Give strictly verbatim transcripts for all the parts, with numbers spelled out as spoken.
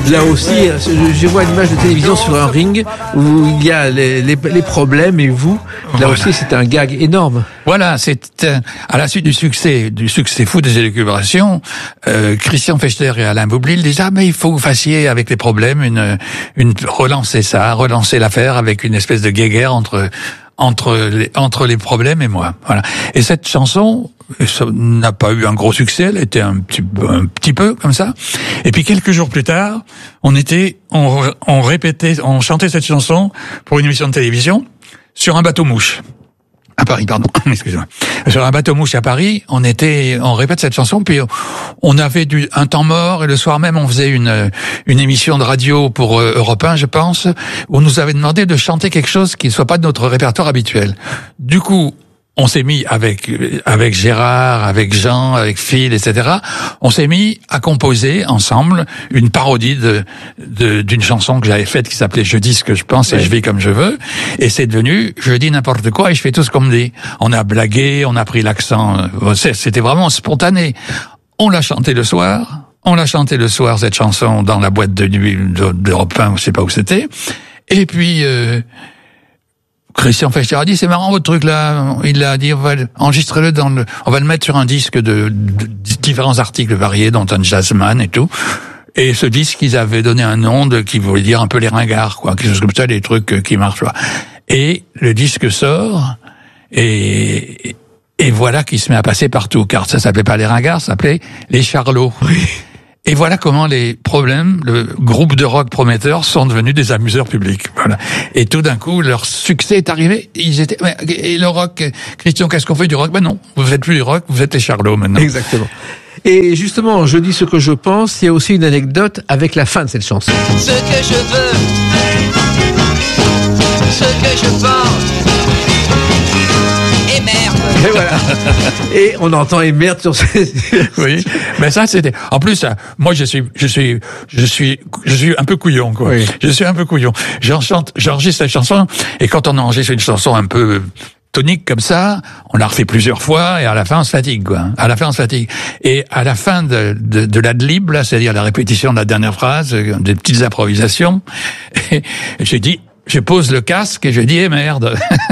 Là aussi, je vois une image de télévision sur un ring où il y a les, les, les problèmes et vous, là voilà. aussi, c'est un gag énorme. Voilà, c'est euh, à la suite du succès, du succès fou des élucubrations, euh, Christian Fechter et Alain Boublil disent ah mais il faut que vous fassiez avec les problèmes une, une relancer ça, relancer l'affaire avec une espèce de guéguerre entre entre les, entre les problèmes et moi. Voilà. Et cette chanson ça n'a pas eu un gros succès, elle était un petit un petit peu comme ça. Et puis quelques jours plus tard, on était on, on répétait, on chantait cette chanson pour une émission de télévision sur un bateau mouche. À Paris, pardon, excusez-moi. Sur un bateau mouche à Paris, on était, on répète cette chanson, puis on avait du, un temps mort, et le soir même, on faisait une, une émission de radio pour euh, Europe un, je pense, où on nous avait demandé de chanter quelque chose qui ne soit pas de notre répertoire habituel. Du coup, on s'est mis avec avec Gérard, avec Jean, avec Phil, et cetera. On s'est mis à composer ensemble une parodie de, de d'une chanson que j'avais faite qui s'appelait Je dis ce que je pense et ouais. je vis comme je veux. Et c'est devenu Je dis n'importe quoi et je fais tout ce qu'on me dit. On a blagué, on a pris l'accent. C'était vraiment spontané. On l'a chanté le soir. On l'a chanté le soir cette chanson dans la boîte de nuit d'Europe un, je sais pas où c'était. Et puis. Euh, Christian Fechter a dit, c'est marrant votre truc là, il a dit, on va enregistrer-le dans le, on va le mettre sur un disque de, de, de différents articles variés, dont un jazzman et tout. Et ce disque, ils avaient donné un nom de, qui voulait dire un peu les ringards, quoi, quelque chose comme ça, des trucs qui marchent pas. Et le disque sort, et, et voilà qu'il se met à passer partout, car ça s'appelait pas les ringards, ça s'appelait les charlots. Oui. Et voilà comment les problèmes, le groupe de rock prometteur, sont devenus des amuseurs publics. Voilà. Et tout d'un coup, leur succès est arrivé. Ils étaient, et le rock, Christian, qu'est-ce qu'on fait du rock? Ben non, vous faites plus du rock, vous êtes les charlots maintenant. Exactement. Et justement, Je dis ce que je pense, il y a aussi une anecdote avec la fin de cette chanson. Ce que je veux, ce que je pense, et merde. Et voilà. Et on entend et merde sur ces... Oui. Mais ça, c'était, en plus, moi, je suis, je suis, je suis, je suis un peu couillon, quoi. Oui. Je suis un peu couillon. J'enchante, j'enregistre cette chanson, et quand on enregistre une chanson un peu tonique comme ça, on la refait plusieurs fois, et à la fin, on se fatigue, quoi. À la fin, on se fatigue. Et à la fin de, de, de l'adlib, là, c'est-à-dire la répétition de la dernière phrase, des petites improvisations, j'ai dit, je pose le casque et je dis, eh merde.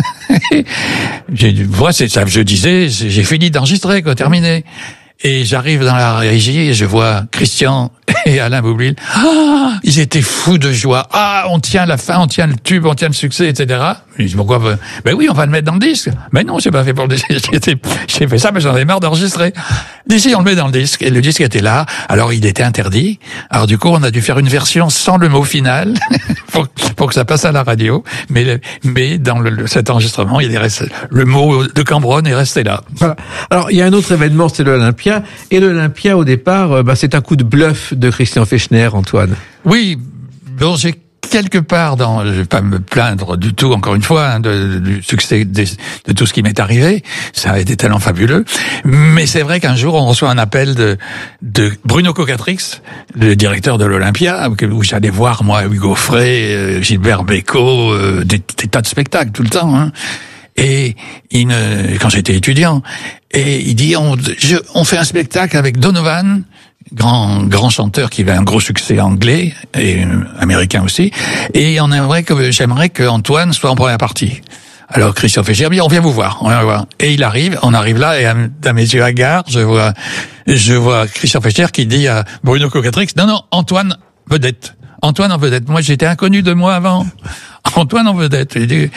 j'ai, moi, c'est ça, je disais, j'ai fini d'enregistrer, quoi, terminé. Et j'arrive dans la régie et je vois Christian et Alain Boublil. Ah, ils étaient fous de joie. Ah, on tient la fin, on tient le tube, on tient le succès, et cetera. Je dis, pourquoi? Ben oui, on va le mettre dans le disque. Mais non, j'ai pas fait pour le disque. J'ai fait ça, mais j'en avais marre d'enregistrer. D'ici, on le met dans le disque. Et le disque était là. Alors, il était interdit. Alors, du coup, on a dû faire une version sans le mot final pour, pour que ça passe à la radio. Mais, mais dans le, cet enregistrement, il est resté, le mot de Cambronne est resté là. Voilà. Alors, il y a un autre événement, c'est l'Olympia. Et l'Olympia, au départ, bah, c'est un coup de bluff de Christian Fechter, Antoine. Oui. Bon, j'ai quelque part dans, je vais pas me plaindre du tout, encore une fois, hein, de, du succès de, de tout ce qui m'est arrivé. Ça a été tellement fabuleux. Mais c'est vrai qu'un jour, on reçoit un appel de, de Bruno Cocatrix, le directeur de l'Olympia, où j'allais voir, moi, Hugo Frey, Gilbert Bécaud, euh, des, des tas de spectacles tout le temps, hein. Et il, quand j'étais étudiant, et il dit, on, je, on fait un spectacle avec Donovan, grand grand chanteur qui avait un gros succès anglais et américain aussi, et on aimerait que j'aimerais que Antoine soit en première partie. Alors Christian Fechter dit, on vient vous voir, on vient vous voir. Et il arrive, on arrive là, et à, à mes yeux hagards, je vois je vois Christian Fechter qui dit à Bruno Cocatrix, non non, Antoine vedette, Antoine en vedette. Moi j'étais inconnu de moi avant, Antoine en vedette. Il dit,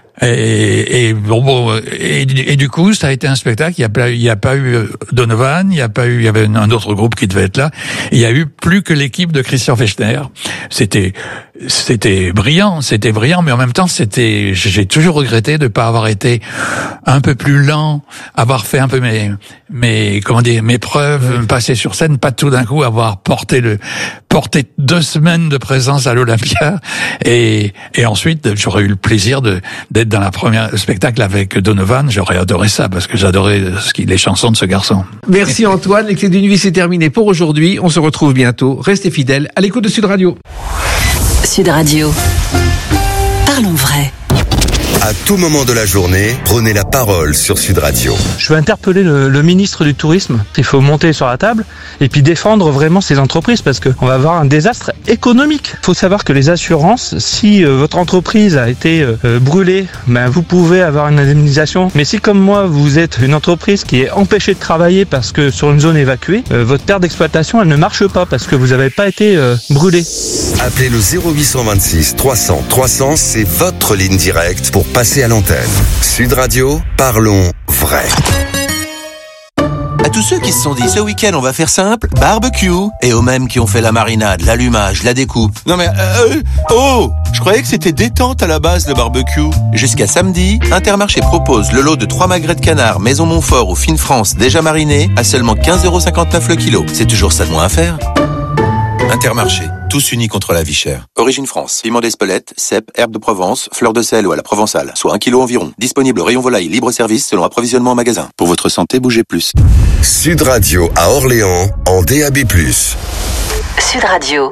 Et, et bon, bon et, et du coup, ça a été un spectacle. Il y a pas, il y a pas eu Donovan, il y a pas eu, il y avait un autre groupe qui devait être là. Il y a eu plus que l'équipe de Christian Fechter. C'était, c'était brillant, c'était brillant, mais en même temps, c'était, j'ai toujours regretté de pas avoir été un peu plus lent, avoir fait un peu mes, mes, comment dire, mes preuves, me passer sur scène, pas tout d'un coup avoir porté le, porté deux semaines de présence à l'Olympia, et, et ensuite, j'aurais eu le plaisir de, d'être dans la première spectacle avec Donovan. J'aurais adoré ça, parce que j'adorais ce qui, les chansons de ce garçon. Merci Antoine, les clés d'une vie, c'est terminé pour aujourd'hui. On se retrouve bientôt. Restez fidèles à l'écoute de Sud Radio. Sud Radio. Parlons vrai. À tout moment de la journée, prenez la parole sur Sud Radio. Je veux interpeller le, le ministre du Tourisme. Il faut monter sur la table et puis défendre vraiment ces entreprises parce qu'on va avoir un désastre économique. Il faut savoir que les assurances, si euh, votre entreprise a été euh, brûlée, ben, vous pouvez avoir une indemnisation. Mais si comme moi, vous êtes une entreprise qui est empêchée de travailler parce que sur une zone évacuée, euh, votre perte d'exploitation, elle ne marche pas parce que vous n'avez pas été euh, brûlé. Appelez le zéro huit cent vingt-six trois cents trois cents, c'est votre ligne directe pour passer à l'antenne. Sud Radio, parlons vrai. À tous ceux qui se sont dit, ce week-end, on va faire simple, barbecue. Et aux mêmes qui ont fait la marinade, l'allumage, la découpe. Non mais, euh, oh, je croyais que c'était détente à la base, le barbecue. Jusqu'à samedi, Intermarché propose le lot de trois magrets de canard Maison Montfort ou Fine France déjà marinés à seulement quinze euros cinquante-neuf le kilo. C'est toujours ça de moins à faire. Intermarché, tous unis contre la vie chère. Origine France, piment d'Espelette, cèpe, herbe de Provence, fleur de sel ou à la provençale, soit un kilo environ. Disponible au rayon volaille, libre service selon approvisionnement en magasin. Pour votre santé, bougez plus. Sud Radio à Orléans, en D A B plus. Sud Radio.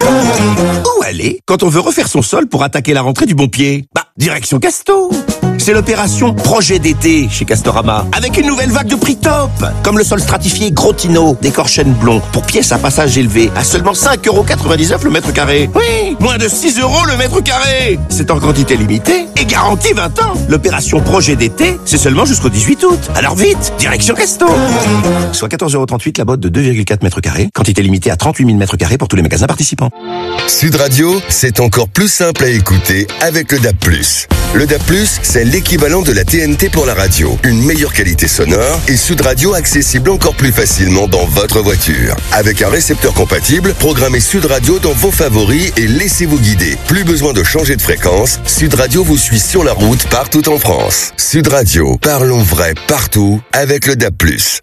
Où aller quand on veut refaire son sol pour attaquer la rentrée du bon pied? Bah, direction Casto. C'est l'opération Projet d'été chez Castorama, avec une nouvelle vague de prix top, comme le sol stratifié Grotino d'Écorchène Blond, pour pièces à passage élevé, à seulement cinq euros quatre-vingt-dix-neuf le mètre carré. Oui, moins de six euros le mètre carré. C'est en quantité limitée et garantie vingt ans. L'opération Projet d'été, c'est seulement jusqu'au dix-huit août. Alors vite, direction Casto. Soit quatorze euros trente-huit la botte de deux virgule quatre mètres carrés, quantité limitée à trente-huit mille mètres carrés pour tous les magasins participants. Sud Radio, c'est encore plus simple à écouter avec le D A B plus. Le D A B plus, c'est l'équivalent de la T N T pour la radio. Une meilleure qualité sonore et Sud Radio accessible encore plus facilement dans votre voiture. Avec un récepteur compatible, programmez Sud Radio dans vos favoris et laissez-vous guider. Plus besoin de changer de fréquence, Sud Radio vous suit sur la route partout en France. Sud Radio, parlons vrai partout avec le D A B plus.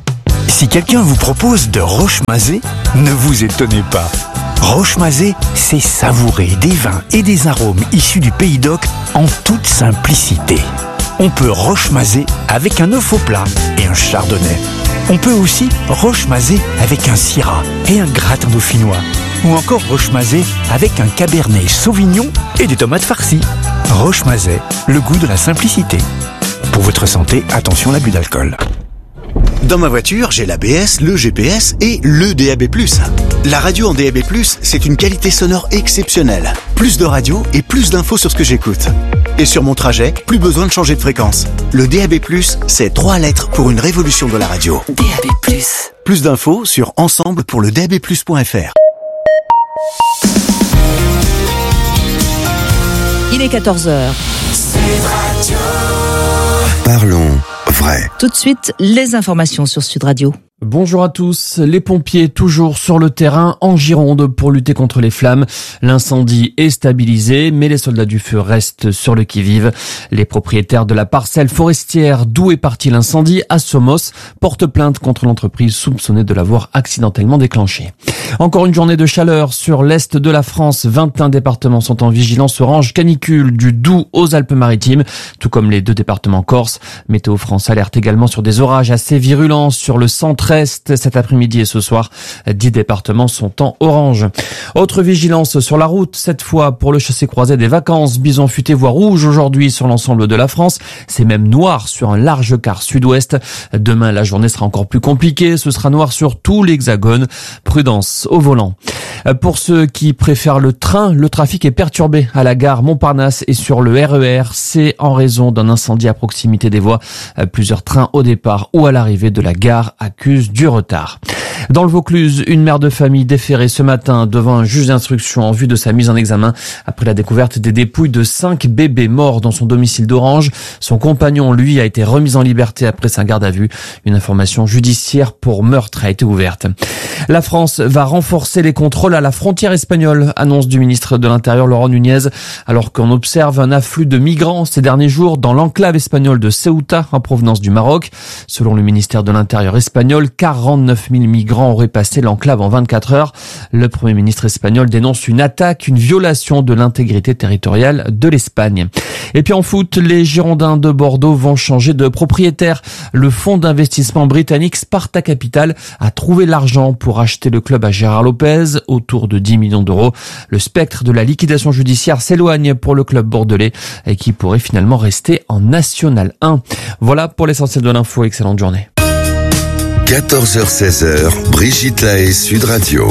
Si quelqu'un vous propose de Rochemazé, ne vous étonnez pas. Rochemazé, c'est savourer des vins et des arômes issus du Pays d'Oc en toute simplicité. On peut Rochemazé avec un œuf au plat et un chardonnay. On peut aussi Rochemazé avec un syrah et un gratin dauphinois. Ou encore Rochemazé avec un cabernet sauvignon et des tomates farcies. Rochemazé, le goût de la simplicité. Pour votre santé, attention à l'abus d'alcool. Dans ma voiture, j'ai l'A B S, le G P S et le D A B plus. La radio en D A B plus, c'est une qualité sonore exceptionnelle. Plus de radio et plus d'infos sur ce que j'écoute. Et sur mon trajet, plus besoin de changer de fréquence. Le D A B plus, c'est trois lettres pour une révolution de la radio. D A B plus. Plus d'infos sur ensemble pour le D A B plus point F R. Il est quatorze heures. Parlons vrai. Tout de suite, les informations sur Sud Radio. Bonjour à tous. Les pompiers toujours sur le terrain en Gironde pour lutter contre les flammes. L'incendie est stabilisé, mais les soldats du feu restent sur le qui-vive. Les propriétaires de la parcelle forestière d'où est parti l'incendie à Somos portent plainte contre l'entreprise soupçonnée de l'avoir accidentellement déclenché. Encore une journée de chaleur sur l'est de la France. vingt et un départements sont en vigilance orange canicule du Doubs aux Alpes-Maritimes, tout comme les deux départements corses. Météo France alerte également sur des orages assez virulents sur le centre-est cet après-midi et ce soir. dix départements sont en orange. Autre vigilance sur la route, cette fois pour le chassé-croisé des vacances. Bison futé voie rouge aujourd'hui sur l'ensemble de la France. C'est même noir sur un large quart sud-ouest. Demain, la journée sera encore plus compliquée. Ce sera noir sur tout l'hexagone. Prudence au volant. Pour ceux qui préfèrent le train, le trafic est perturbé à la gare Montparnasse et sur le R E R. C'est en raison d'un incendie à proximité des voies. Plusieurs trains au départ ou à l'arrivée de la gare accusent du retard. Dans le Vaucluse, une mère de famille déférée ce matin devant un juge d'instruction en vue de sa mise en examen après la découverte des dépouilles de cinq bébés morts dans son domicile d'Orange. Son compagnon, lui, a été remis en liberté après sa garde à vue. Une information judiciaire pour meurtre a été ouverte. La France va renforcer les contrôles à la frontière espagnole, annonce du ministre de l'Intérieur Laurent Nunez, alors qu'on observe un afflux de migrants ces derniers jours dans l'enclave espagnole de Ceuta en provenance du Maroc. Selon le ministère de l'Intérieur espagnol, quarante-neuf mille migrants auraient passé l'enclave en vingt-quatre heures. Le Premier ministre espagnol dénonce une attaque, une violation de l'intégrité territoriale de l'Espagne. Et puis en foot, les Girondins de Bordeaux vont changer de propriétaire. Le fonds d'investissement britannique Sparta Capital a trouvé l'argent pour acheter le club à Gérard Lopez, autour de dix millions d'euros. Le spectre de la liquidation judiciaire s'éloigne pour le club bordelais et qui pourrait finalement rester en National un. Voilà pour l'essentiel de l'info. Excellente journée. quatorze heures seize, Brigitte Lahaie, Sud Radio.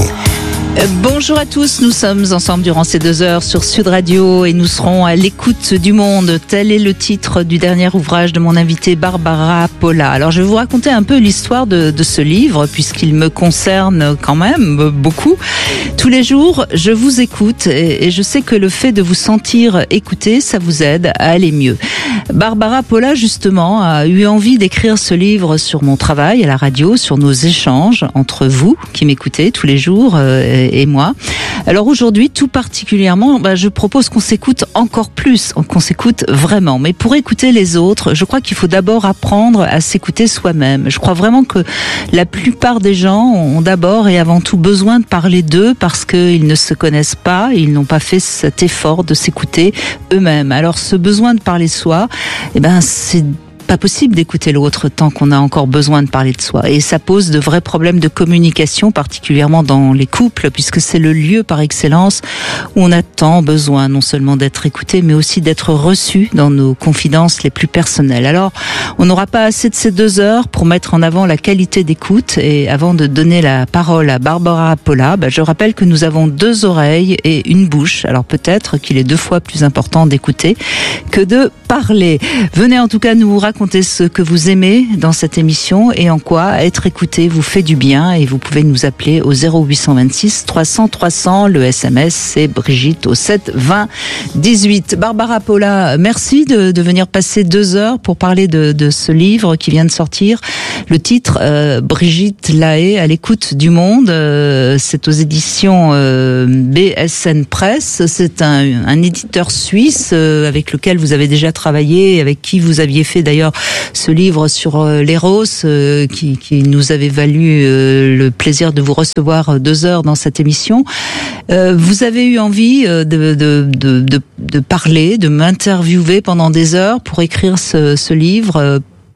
Bonjour à tous, nous sommes ensemble durant ces deux heures sur Sud Radio et nous serons à l'écoute du monde. Tel est le titre du dernier ouvrage de mon invitée Barbara Polla. Alors je vais vous raconter un peu l'histoire de, de ce livre puisqu'il me concerne quand même beaucoup. Tous les jours, je vous écoute et, et je sais que le fait de vous sentir écouté, ça vous aide à aller mieux. Barbara Polla, justement, a eu envie d'écrire ce livre sur mon travail à la radio, sur nos échanges entre vous qui m'écoutez tous les jours euh, et moi. Alors aujourd'hui, tout particulièrement, bah, je propose qu'on s'écoute encore plus, qu'on s'écoute vraiment. Mais pour écouter les autres, je crois qu'il faut d'abord apprendre à s'écouter soi-même. Je crois vraiment que la plupart des gens ont d'abord et avant tout besoin de parler d'eux parce qu'ils ne se connaissent pas, ils n'ont pas fait cet effort de s'écouter eux-mêmes. Alors ce besoin de parler soi, eh ben c'est pas possible d'écouter l'autre tant qu'on a encore besoin de parler de soi. Et ça pose de vrais problèmes de communication, particulièrement dans les couples, puisque c'est le lieu par excellence où on a tant besoin non seulement d'être écouté, mais aussi d'être reçu dans nos confidences les plus personnelles. Alors, on n'aura pas assez de ces deux heures pour mettre en avant la qualité d'écoute. Et avant de donner la parole à Barbara Polla, bah, je rappelle que nous avons deux oreilles et une bouche. Alors peut-être qu'il est deux fois plus important d'écouter que de parler. Venez en tout cas nous raconter ce que vous aimez dans cette émission et en quoi être écouté vous fait du bien, et vous pouvez nous appeler au zéro huit cent vingt-six trois cents trois cents. Le S M S c'est Brigitte au sept vingt dix-huit. Barbara Polla, merci de, de venir passer deux heures pour parler de, de ce livre qui vient de sortir. Le titre euh, Brigitte Lahaie à l'écoute du monde, euh, c'est aux éditions euh, B S N Press. C'est un, un éditeur suisse euh, avec lequel vous avez déjà travaillé, avec qui vous aviez fait d'ailleurs ce livre sur euh, l'Eros euh, qui, qui nous avait valu euh, le plaisir de vous recevoir deux heures dans cette émission. Euh, vous avez eu envie euh, de, de, de, de, de parler, de m'interviewer pendant des heures pour écrire ce, ce livre. Euh,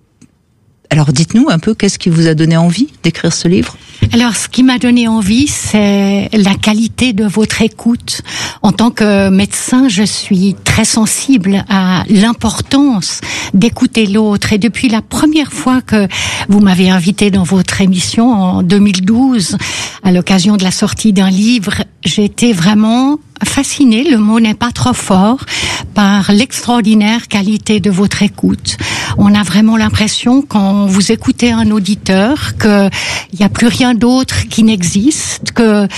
alors dites-nous un peu, qu'est-ce qui vous a donné envie d'écrire ce livre ? Alors, ce qui m'a donné envie, c'est la qualité de votre écoute. En tant que médecin, je suis très sensible à l'importance d'écouter l'autre. Et depuis la première fois que vous m'avez invité dans votre émission, en deux mille douze, à l'occasion de la sortie d'un livre, j'ai été vraiment fascinée, le mot n'est pas trop fort, par l'extraordinaire qualité de votre écoute. On a vraiment l'impression, quand vous écoutez un auditeur, qu'il n'y a plus rien d'autre qui n'existe, que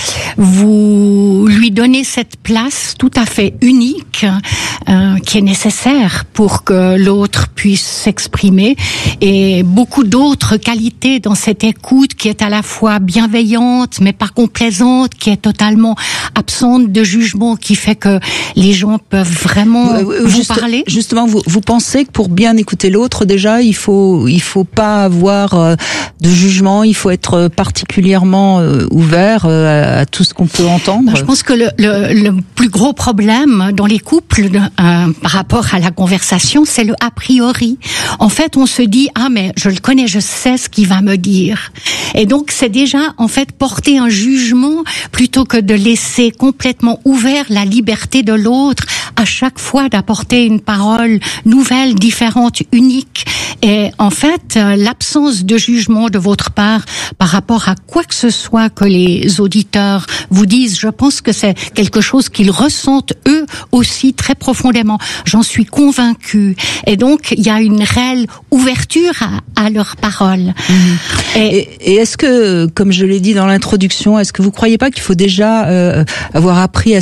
vous lui donnez cette place tout à fait unique euh, qui est nécessaire pour que l'autre puisse s'exprimer, et beaucoup d'autres qualités dans cette écoute qui est à la fois bienveillante mais pas complaisante, qui est totalement absente de jugement, qui fait que les gens peuvent vraiment euh, vous juste, parler. Justement, vous, vous pensez que pour bien écouter l'autre, déjà, il faut il faut pas avoir euh, de jugement, il faut être particulièrement euh, ouvert euh, à, à tout ce qu'on peut entendre. Je pense que le, le, le plus gros problème dans les couples euh, par rapport à la conversation, c'est le a priori. En fait, on se dit ah mais je le connais, je sais ce qu'il va me dire. Et donc c'est déjà en fait porter un jugement plutôt que de laisser complètement ouvert la liberté de l'autre à chaque fois d'apporter une parole nouvelle, différente, unique. Et en fait, l'absence de jugement de votre part par rapport à quoi que ce soit que les auditeurs vous disent, je pense que c'est quelque chose qu'ils ressentent eux aussi très profondément. J'en suis convaincue. Et donc, il y a une réelle ouverture à, à leurs paroles. Mmh. Et, et, et est-ce que, comme je l'ai dit dans l'introduction, est-ce que vous croyez pas qu'il faut déjà euh, avoir appris à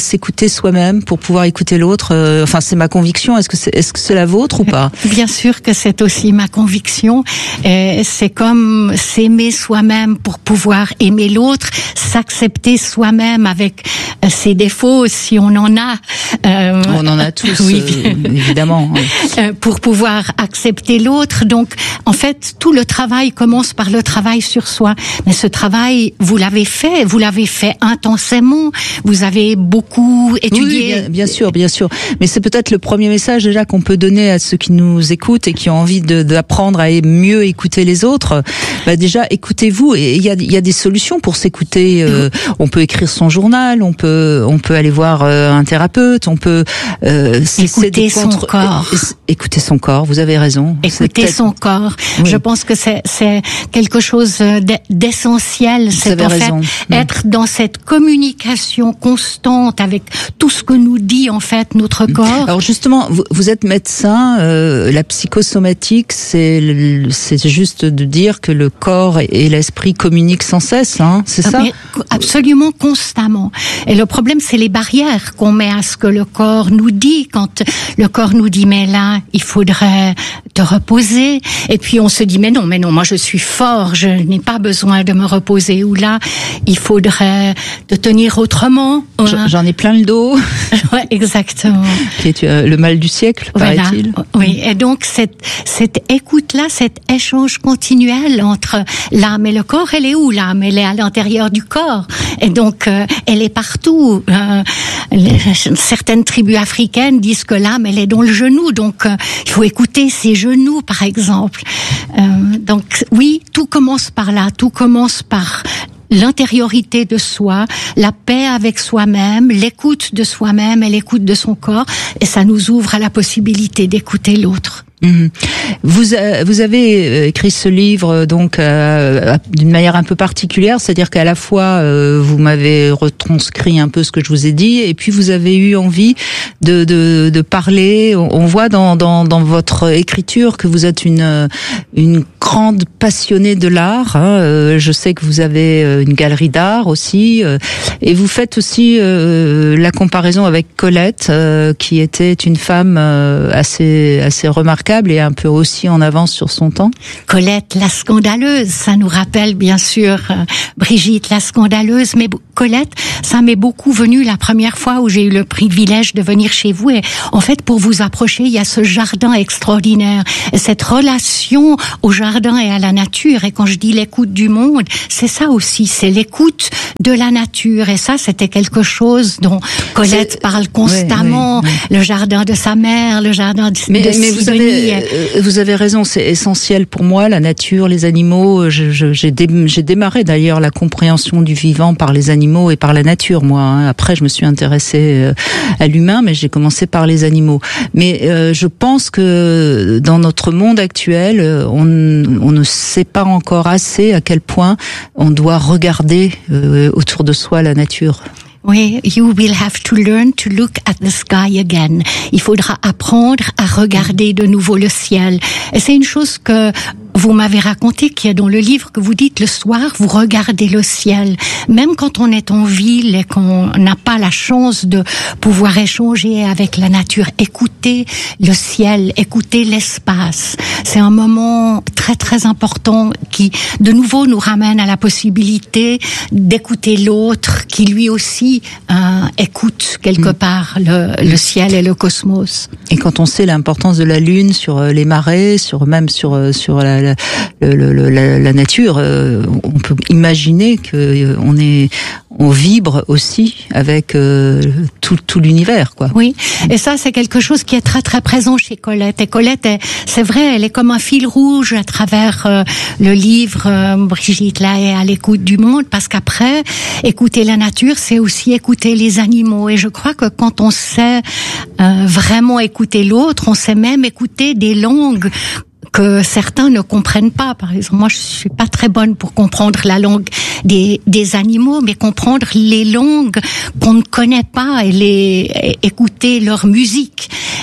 s'écouter soi-même pour pouvoir écouter l'autre. Euh, enfin, c'est ma conviction. Est-ce que c'est, est-ce que c'est la vôtre ou pas? Bien sûr que c'est aussi ma conviction. Et c'est comme s'aimer soi-même pour pouvoir aimer l'autre, s'accepter soi-même avec ses défauts si on en a. Euh, on en a tous, oui. euh, évidemment. Euh, pour pouvoir accepter l'autre. Donc, en fait, tout le travail commence par le travail sur soi. Mais ce travail, vous l'avez fait, vous l'avez fait intensément. Vous avez beaucoup étudié. Oui, bien, bien sûr, bien sûr. Mais c'est peut-être le premier message déjà qu'on peut donner à ceux qui nous écoutent et qui ont envie de, d'apprendre à mieux écouter les autres. Bah déjà, écoutez-vous. Et il y a, il y a des solutions pour s'écouter. Euh, on peut écrire son journal, on peut, on peut aller voir euh, un thérapeute, on peut euh, écouter son contre... corps. Écouter son corps. Vous avez raison. Écouter son corps. Oui. Je pense que c'est, c'est quelque chose d'essentiel. C'est en fait raison. être dans cette communication constante avec tout ce que nous dit en fait notre corps. Alors justement, vous, vous êtes médecin. Euh, la psychosomatique, c'est, c'est juste de dire que le corps et l'esprit communiquent sans cesse. Hein, c'est ça? Mais absolument constamment. Et le problème, c'est les barrières qu'on met à ce que le corps nous dit. Quand le corps nous dit mais là, il faudrait te reposer. Et puis on se dit mais non, mais non, moi je suis fort, je n'ai pas besoin de me reposer. Ou là, il faudrait te tenir autrement. J'en ai plein le dos. Ouais, exactement. Qui est euh, le mal du siècle, paraît-il. Voilà. Oui, et donc cette, cette écoute-là, cet échange continuel entre l'âme et le corps, elle est où l'âme? Elle est à l'intérieur du corps. Et donc, euh, elle est partout. Euh, les, certaines tribus africaines disent que l'âme, elle est dans le genou. Donc, euh, il faut écouter ses genoux, par exemple. Euh, donc, oui, tout commence par là. Tout commence par l'intériorité de soi, la paix avec soi-même, l'écoute de soi-même et l'écoute de son corps. Et ça nous ouvre à la possibilité d'écouter l'autre. Mmh. Vous, euh, vous avez écrit ce livre donc euh, d'une manière un peu particulière, c'est-à-dire qu'à la fois euh, vous m'avez retranscrit un peu ce que je vous ai dit, et puis vous avez eu envie de, de, de parler. On voit dans, dans, dans votre écriture que vous êtes une, une grande passionnée de l'art. Hein. Je sais que vous avez une galerie d'art aussi, et vous faites aussi euh, la comparaison avec Colette, euh, qui était une femme euh, assez, assez remarquable et un peu aussi en avance sur son temps. Colette la scandaleuse, ça nous rappelle bien sûr euh, Brigitte la scandaleuse, mais Colette, ça m'est beaucoup venu la première fois où j'ai eu le privilège de venir chez vous, et en fait pour vous approcher, il y a ce jardin extraordinaire, et cette relation au jardin et à la nature, et quand je dis l'écoute du monde, c'est ça aussi, c'est l'écoute de la nature, et ça c'était quelque chose dont Colette c'est... parle constamment, oui, oui, oui. Le jardin de sa mère, le jardin de, mais, de mais vous avez Vous avez raison, c'est essentiel pour moi, la nature, les animaux. Je, je, j'ai, dé, j'ai démarré d'ailleurs la compréhension du vivant par les animaux et par la nature, moi. Hein. Après, je me suis intéressée à l'humain, mais j'ai commencé par les animaux. Mais euh, je pense que dans notre monde actuel, on, on ne sait pas encore assez à quel point on doit regarder euh, autour de soi la nature. Oui, you will have to learn to look at the sky again. Il faudra apprendre à regarder de nouveau le ciel. Et c'est une chose que vous m'avez raconté, qui est dans le livre, que vous dites le soir, vous regardez le ciel. Même quand on est en ville et qu'on n'a pas la chance de pouvoir échanger avec la nature, écoutez le ciel, écoutez l'espace. C'est un moment très très important qui, de nouveau, nous ramène à la possibilité d'écouter l'autre, qui lui aussi euh, écoute quelque part le, le ciel et le cosmos. Et quand on sait l'importance de la lune sur les marées, sur même sur sur la La, le, le, la, la nature, euh, on peut imaginer que euh, on est, on vibre aussi avec euh, tout, tout l'univers, quoi. Oui, et ça c'est quelque chose qui est très très présent chez Colette. Et Colette, est, c'est vrai, elle est comme un fil rouge à travers euh, le livre euh, Brigitte là est à l'écoute du monde, parce qu'après écouter la nature, c'est aussi écouter les animaux. Et je crois que quand on sait euh, vraiment écouter l'autre, on sait même écouter des langues que certains ne comprennent pas. Par exemple, moi, je suis pas très bonne pour comprendre la langue des, des animaux, mais comprendre les langues qu'on ne connaît pas et les, et écouter leur musique.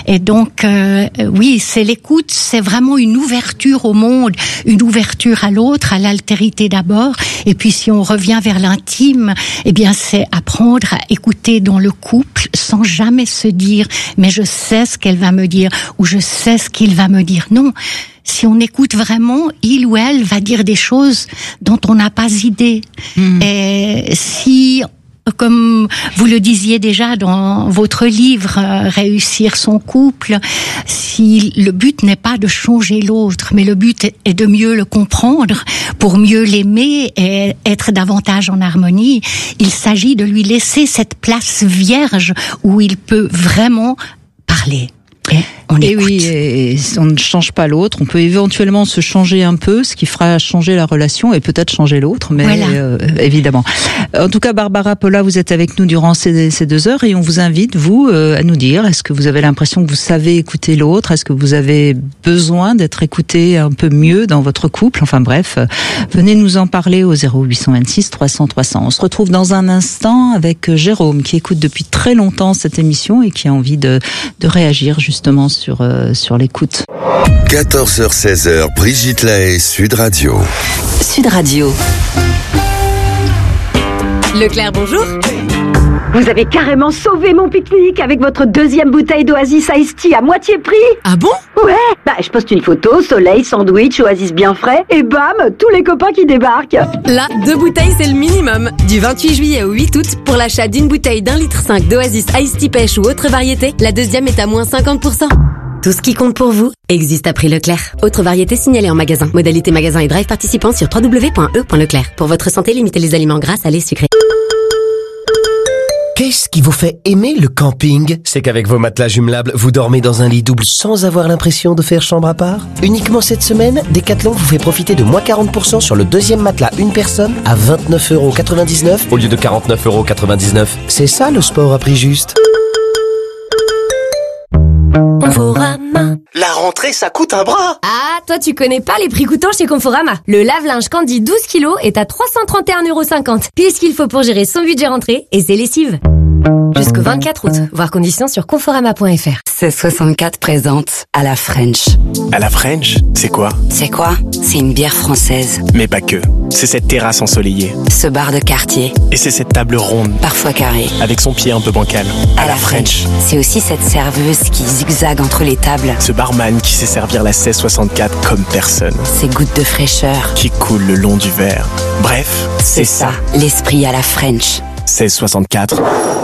Et donc, euh, oui, c'est l'écoute, c'est vraiment une ouverture au monde, une ouverture à l'autre, à l'altérité d'abord. Et puis, si on revient vers l'intime, eh bien, c'est apprendre à écouter dans le couple sans jamais se dire « mais je sais ce qu'elle va me dire » ou « je sais ce qu'il va me dire ». Non. Si on écoute vraiment, il ou elle va dire des choses dont on n'a pas idée. Mmh. Et si, comme vous le disiez déjà dans votre livre, euh, Réussir son couple, si le but n'est pas de changer l'autre, mais le but est de mieux le comprendre, pour mieux l'aimer et être davantage en harmonie, il s'agit de lui laisser cette place vierge où il peut vraiment parler. Et on et oui, et on ne change pas l'autre. On peut éventuellement se changer un peu, ce qui fera changer la relation et peut-être changer l'autre, mais voilà. euh, évidemment. En tout cas, Barbara Polla, vous êtes avec nous durant ces, ces deux heures et on vous invite, vous, euh, à nous dire, est-ce que vous avez l'impression que vous savez écouter l'autre? Est-ce que vous avez besoin d'être écouté un peu mieux dans votre couple? Enfin bref, euh, venez nous en parler au zéro huit cent vingt-six trois cents trois cents. On se retrouve dans un instant avec Jérôme qui écoute depuis très longtemps cette émission et qui a envie de, de réagir justement sur, euh, sur l'écoute. quatorze heures seize heures, Brigitte Lahaie, Sud Radio. Sud Radio. Leclerc, bonjour. Vous avez carrément sauvé mon pique-nique avec votre deuxième bouteille d'Oasis Iced Tea à moitié prix. Ah bon? Ouais. Bah, je poste une photo, soleil, sandwich, Oasis bien frais, et bam, tous les copains qui débarquent. Là, deux bouteilles, c'est le minimum. Du vingt-huit juillet au huit août, pour l'achat d'une bouteille d'un litre cinq d'Oasis Iced Tea pêche ou autre variété, la deuxième est à moins cinquante pour cent. Tout ce qui compte pour vous existe à prix Leclerc. Autre variété signalée en magasin. Modalité magasin et drive participants sur w w w point e point leclerc. Pour votre santé, limitez les aliments gras, salés, sucrés. Qu'est-ce qui vous fait aimer le camping? C'est qu'avec vos matelas jumelables, vous dormez dans un lit double sans avoir l'impression de faire chambre à part. Uniquement cette semaine, Decathlon vous fait profiter de moins quarante pour cent sur le deuxième matelas une personne à vingt-neuf euros quatre-vingt-dix-neuf au lieu de quarante-neuf euros quatre-vingt-dix-neuf. C'est ça le sport à prix juste. Conforama. La rentrée, ça coûte un bras. Ah, toi tu connais pas les prix coûtants chez Conforama. Le lave-linge Candy douze kilos est à trois cent trente et un euros cinquante. Puis ce qu'il faut pour gérer son budget rentrée et ses lessives. Jusqu'au vingt-quatre août. Voir conditions sur conforama point f r. seize soixante-quatre présente à la French. À la French, c'est quoi? C'est quoi? C'est une bière française. Mais pas que. C'est cette terrasse ensoleillée. Ce bar de quartier. Et c'est cette table ronde. Parfois carrée. Avec son pied un peu bancal. À, à la French. French. C'est aussi cette serveuse qui zigzague entre les tables. Ce barman qui sait servir la seize soixante-quatre comme personne. Ces gouttes de fraîcheur. Qui coulent le long du verre. Bref, c'est, c'est ça. ça. L'esprit à la French. seize soixante-quatre.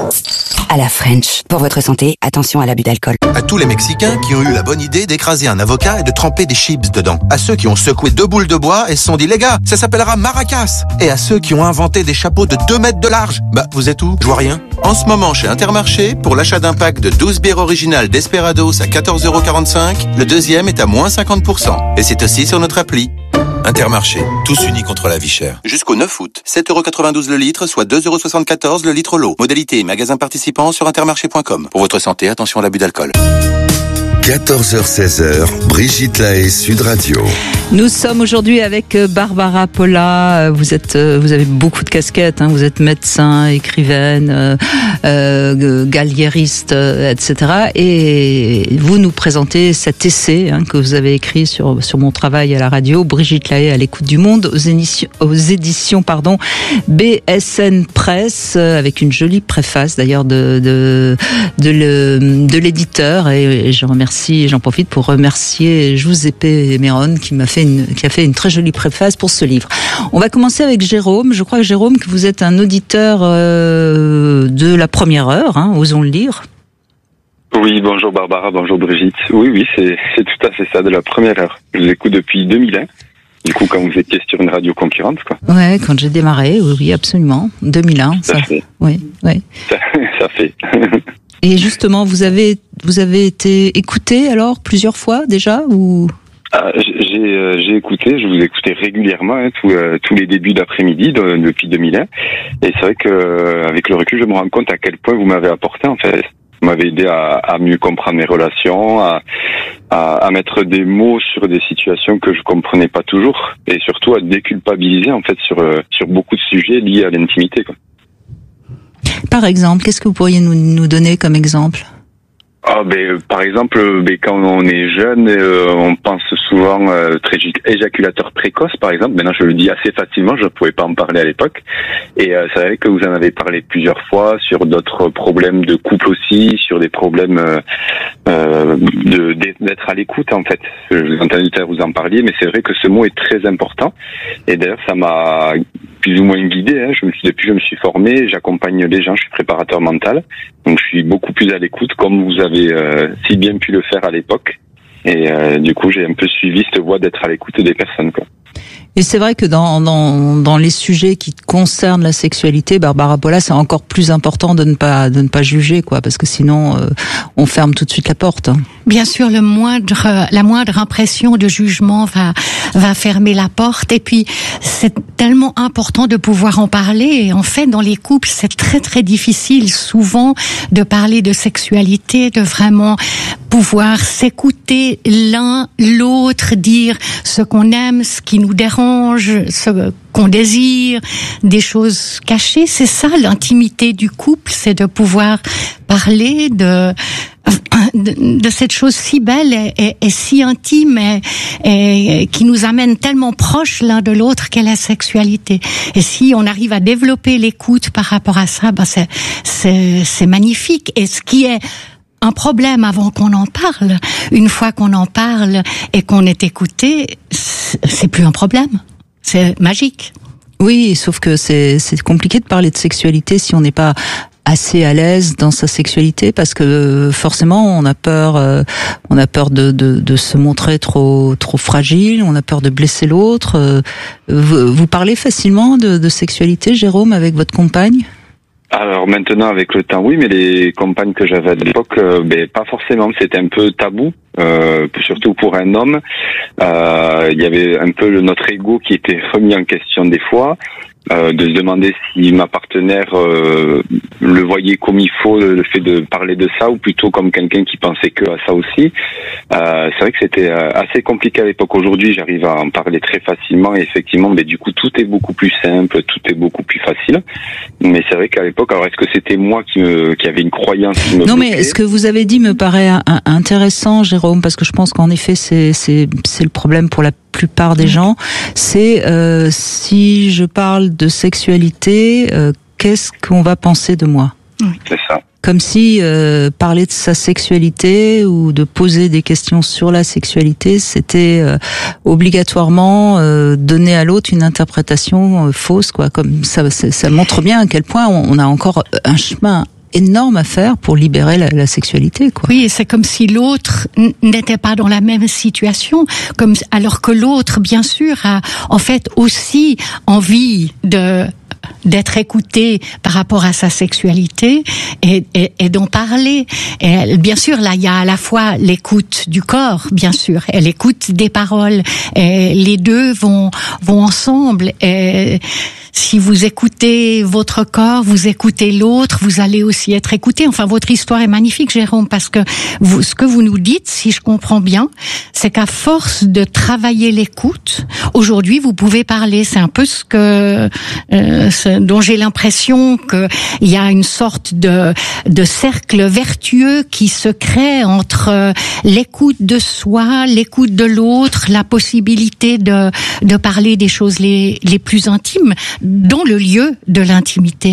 À la French. Pour votre santé, attention à l'abus d'alcool. À tous les Mexicains qui ont eu la bonne idée d'écraser un avocat et de tremper des chips dedans. À ceux qui ont secoué deux boules de bois et se sont dit, les gars, ça s'appellera maracas. Et à ceux qui ont inventé des chapeaux de deux mètres de large. Bah, vous êtes où? Je vois rien. En ce moment, chez Intermarché, pour l'achat d'un pack de douze bières originales Desperados à quatorze euros quarante-cinq, le deuxième est à moins cinquante pour cent. Et c'est aussi sur notre appli. Intermarché, tous unis contre la vie chère. Jusqu'au neuf août, sept euros quatre-vingt-douze le litre, soit deux euros soixante-quatorze le litre l'eau. Modalité et magasin participant sur intermarché point com. Pour votre santé, attention à l'abus d'alcool. quatorze heures seize heures, Brigitte Lahaie, Sud Radio. Nous sommes aujourd'hui avec Barbara Polla. Vous êtes, vous avez beaucoup de casquettes. Hein. Vous êtes médecin, écrivaine, euh, euh, galliériste, et cetera. Et vous nous présentez cet essai hein, que vous avez écrit sur sur mon travail à la radio. Brigitte Lahaie à l'écoute du monde aux éditions, aux éditions pardon B S N Press avec une jolie préface d'ailleurs de de de, le, de l'éditeur. Et, et je remercie, j'en profite pour remercier Giuseppe Meron qui m'a fait Une, qui a fait une très jolie préface pour ce livre. On va commencer avec Jérôme. Je crois que Jérôme, que vous êtes un auditeur euh, de la première heure, hein, osons le dire. Oui, bonjour Barbara, bonjour Brigitte. Oui, oui, c'est, c'est tout à fait ça, de la première heure. Je vous écoute depuis deux mille un. Du coup, quand vous étiez sur une radio concurrente, quoi. Ouais, quand j'ai démarré, oui, oui, absolument. deux mille un, ça, ça fait. Oui, oui. Ça, ça fait. Et justement, vous avez, vous avez été écouté alors plusieurs fois déjà ou? Ah, j'ai, euh, j'ai écouté, je vous écoutais régulièrement hein, tout, euh, tous les débuts d'après-midi de, depuis deux mille un, et c'est vrai que euh, avec le recul, je me rends compte à quel point vous m'avez apporté en fait. Vous m'avez aidé à, à mieux comprendre mes relations, à, à, à mettre des mots sur des situations que je comprenais pas toujours, et surtout à déculpabiliser en fait sur euh, sur beaucoup de sujets liés à l'intimité, quoi. Par exemple, qu'est-ce que vous pourriez nous, nous donner comme exemple? Ah ben par exemple ben, quand on est jeune euh, on pense souvent euh, très éjaculateur précoce par exemple. Maintenant je le dis assez facilement, je ne pouvais pas en parler à l'époque et euh, c'est vrai que vous en avez parlé plusieurs fois sur d'autres problèmes de couple aussi, sur des problèmes euh, euh, de, d'être à l'écoute en fait. Je vous ai entendu tout à l'heure vous en parliez, mais c'est vrai que ce mot est très important et d'ailleurs ça m'a plus ou moins guidé, hein. Je me suis, depuis je me suis formé, j'accompagne les gens, je suis préparateur mental, donc je suis beaucoup plus à l'écoute comme vous avez euh, si bien pu le faire à l'époque. Et euh, du coup, j'ai un peu suivi cette voie d'être à l'écoute des personnes, quoi. Et c'est vrai que dans, dans, dans les sujets qui concernent la sexualité, Barbara Polla, c'est encore plus important de ne pas, de ne pas juger, quoi, parce que sinon, euh, on ferme tout de suite la porte. Hein. Bien sûr, le moindre, la moindre impression de jugement va, va fermer la porte. Et puis, c'est tellement important de pouvoir en parler. Et en fait, dans les couples, c'est très, très difficile, souvent, de parler de sexualité, de vraiment pouvoir s'écouter l'un, l'autre, dire ce qu'on aime, ce qui nous dérange, ce qu'on désire, des choses cachées. C'est ça l'intimité du couple, c'est de pouvoir parler de de, de cette chose si belle et, et, et si intime et, et qui nous amène tellement proches l'un de l'autre qu'est la sexualité. Et si on arrive à développer l'écoute par rapport à ça, ben c'est c'est c'est magnifique. Et ce qui est un problème avant qu'on en parle, une fois qu'on en parle et qu'on est écouté, c'est plus un problème. C'est magique. Oui, sauf que c'est c'est compliqué de parler de sexualité si on n'est pas assez à l'aise dans sa sexualité, parce que forcément on a peur, euh, on a peur de, de de se montrer trop trop fragile, on a peur de blesser l'autre. Euh, vous, vous parlez facilement de, de sexualité, Jérôme, avec votre compagne? Alors maintenant avec le temps oui, mais les compagnes que j'avais à l'époque, euh, ben pas forcément. C'était un peu tabou, euh, surtout pour un homme. Euh, il y avait un peu le, notre ego qui était remis en question des fois. Euh, de se demander si ma partenaire euh, le voyait comme il faut, le fait de parler de ça, ou plutôt comme quelqu'un qui pensait que à ça aussi. Euh, c'est vrai que c'était assez compliqué à l'époque. Aujourd'hui, j'arrive à en parler très facilement et effectivement, mais du coup, tout est beaucoup plus simple, tout est beaucoup plus facile. Mais c'est vrai qu'à l'époque, alors est-ce que c'était moi qui, me, qui avait une croyance qui me Non, bloquait ? mais ce que vous avez dit me paraît intéressant, Jérôme, parce que je pense qu'en effet, c'est c'est c'est le problème pour la plupart des gens. C'est euh, si je parle de sexualité, euh, qu'est-ce qu'on va penser de moi ? C'est ça. Comme si euh, parler de sa sexualité ou de poser des questions sur la sexualité, c'était euh, obligatoirement euh, donner à l'autre une interprétation euh, fausse, quoi. Comme ça, ça montre bien à quel point on a encore un chemin énorme à faire pour libérer la, la sexualité, quoi. Oui, et c'est comme si l'autre n'était pas dans la même situation, comme alors que l'autre, bien sûr, a en fait aussi envie de d'être écouté par rapport à sa sexualité et, et, et d'en parler. Et bien sûr, là, il y a à la fois l'écoute du corps, bien sûr, et l'écoute des paroles. Et les deux vont vont ensemble. Et si vous écoutez votre corps, vous écoutez l'autre, vous allez aussi être écouté. Enfin, votre histoire est magnifique, Jérôme, parce que vous, ce que vous nous dites, si je comprends bien, c'est qu'à force de travailler l'écoute, aujourd'hui, vous pouvez parler. C'est un peu ce que euh, ce, dont j'ai l'impression qu'il y a une sorte de, de cercle vertueux qui se crée entre l'écoute de soi, l'écoute de l'autre, la possibilité de, de parler des choses les, les plus intimes, dans le lieu de l'intimité.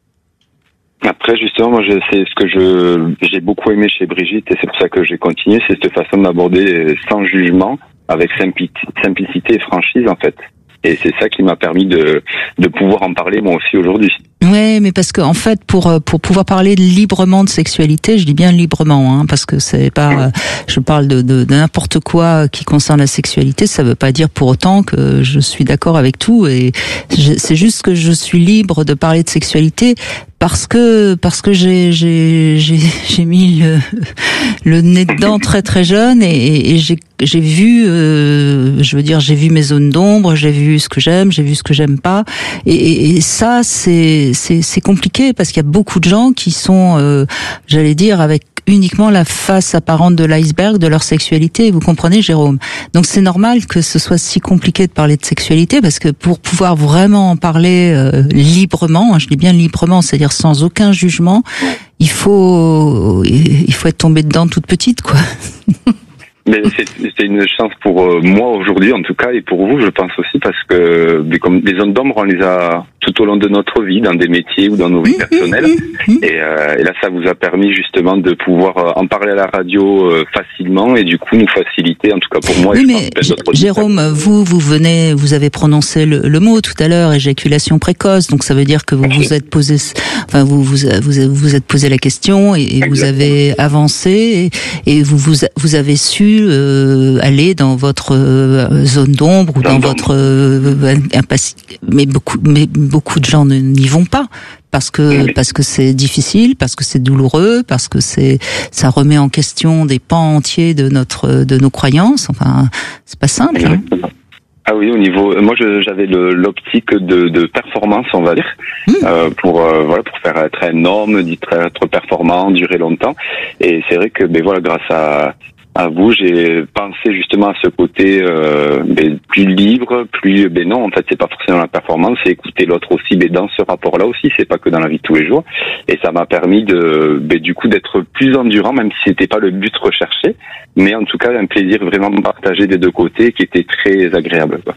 Après, justement, moi, je, c'est ce que je j'ai beaucoup aimé chez Brigitte, et c'est pour ça que j'ai continué, c'est cette façon de m'aborder sans jugement, avec simplicité et franchise, en fait. Et c'est ça qui m'a permis de de pouvoir en parler moi aussi aujourd'hui. Ouais, mais parce que en fait, pour pour pouvoir parler librement de sexualité, je dis bien librement, hein, parce que c'est pas, je parle de, de, de n'importe quoi qui concerne la sexualité. Ça veut pas dire pour autant que je suis d'accord avec tout. Et je, c'est juste que je suis libre de parler de sexualité parce que parce que j'ai j'ai j'ai j'ai mis le, le nez dedans très très jeune et, et j'ai j'ai vu, euh, je veux dire, j'ai vu mes zones d'ombre, j'ai vu ce que j'aime, j'ai vu ce que j'aime pas, et, et, et ça c'est c'est c'est compliqué parce qu'il y a beaucoup de gens qui sont, euh, j'allais dire, avec uniquement la face apparente de l'iceberg de leur sexualité. Vous comprenez, Jérôme? Donc c'est normal que ce soit si compliqué de parler de sexualité, parce que pour pouvoir vraiment en parler euh, librement, hein, je dis bien librement, c'est-à-dire sans aucun jugement, il faut il faut être tombé dedans toute petite, quoi. Mais c'est, c'est une chance pour euh, moi aujourd'hui en tout cas, et pour vous je pense aussi, parce que mais comme les zones d'ombre on les a tout au long de notre vie, dans des métiers ou dans nos vies personnelles, et, euh, et là ça vous a permis justement de pouvoir euh, en parler à la radio euh, facilement, et du coup nous faciliter, en tout cas pour moi. Oui, et mais je pense Jérôme, vous vous venez, vous avez prononcé le, le mot tout à l'heure, éjaculation précoce, donc ça veut dire que vous vous êtes posé, enfin vous vous vous vous êtes posé la question et, et vous avez avancé et, et vous vous vous avez su Euh, aller dans votre euh, zone d'ombre ou dans votre euh, impasse. Mais beaucoup, mais beaucoup de gens n'y vont pas parce que parce que c'est difficile, parce que c'est douloureux, parce que c'est ça remet en question des pans entiers de notre de nos croyances. Enfin, c'est pas simple. Hein. Ah oui, au niveau, moi je, j'avais le, l'optique de, de performance, on va dire, mmh. euh, pour euh, voilà, pour faire être un homme, être performant, durer longtemps. Et c'est vrai que ben voilà, grâce à à vous, j'ai pensé justement à ce côté euh, ben, plus libre, plus ben non, en fait c'est pas forcément la performance, c'est écouter l'autre aussi, mais ben, dans ce rapport-là aussi, c'est pas que dans la vie de tous les jours. Et ça m'a permis de ben, du coup d'être plus endurant, même si c'était pas le but recherché, mais en tout cas un plaisir vraiment partagé des deux côtés qui était très agréable, quoi.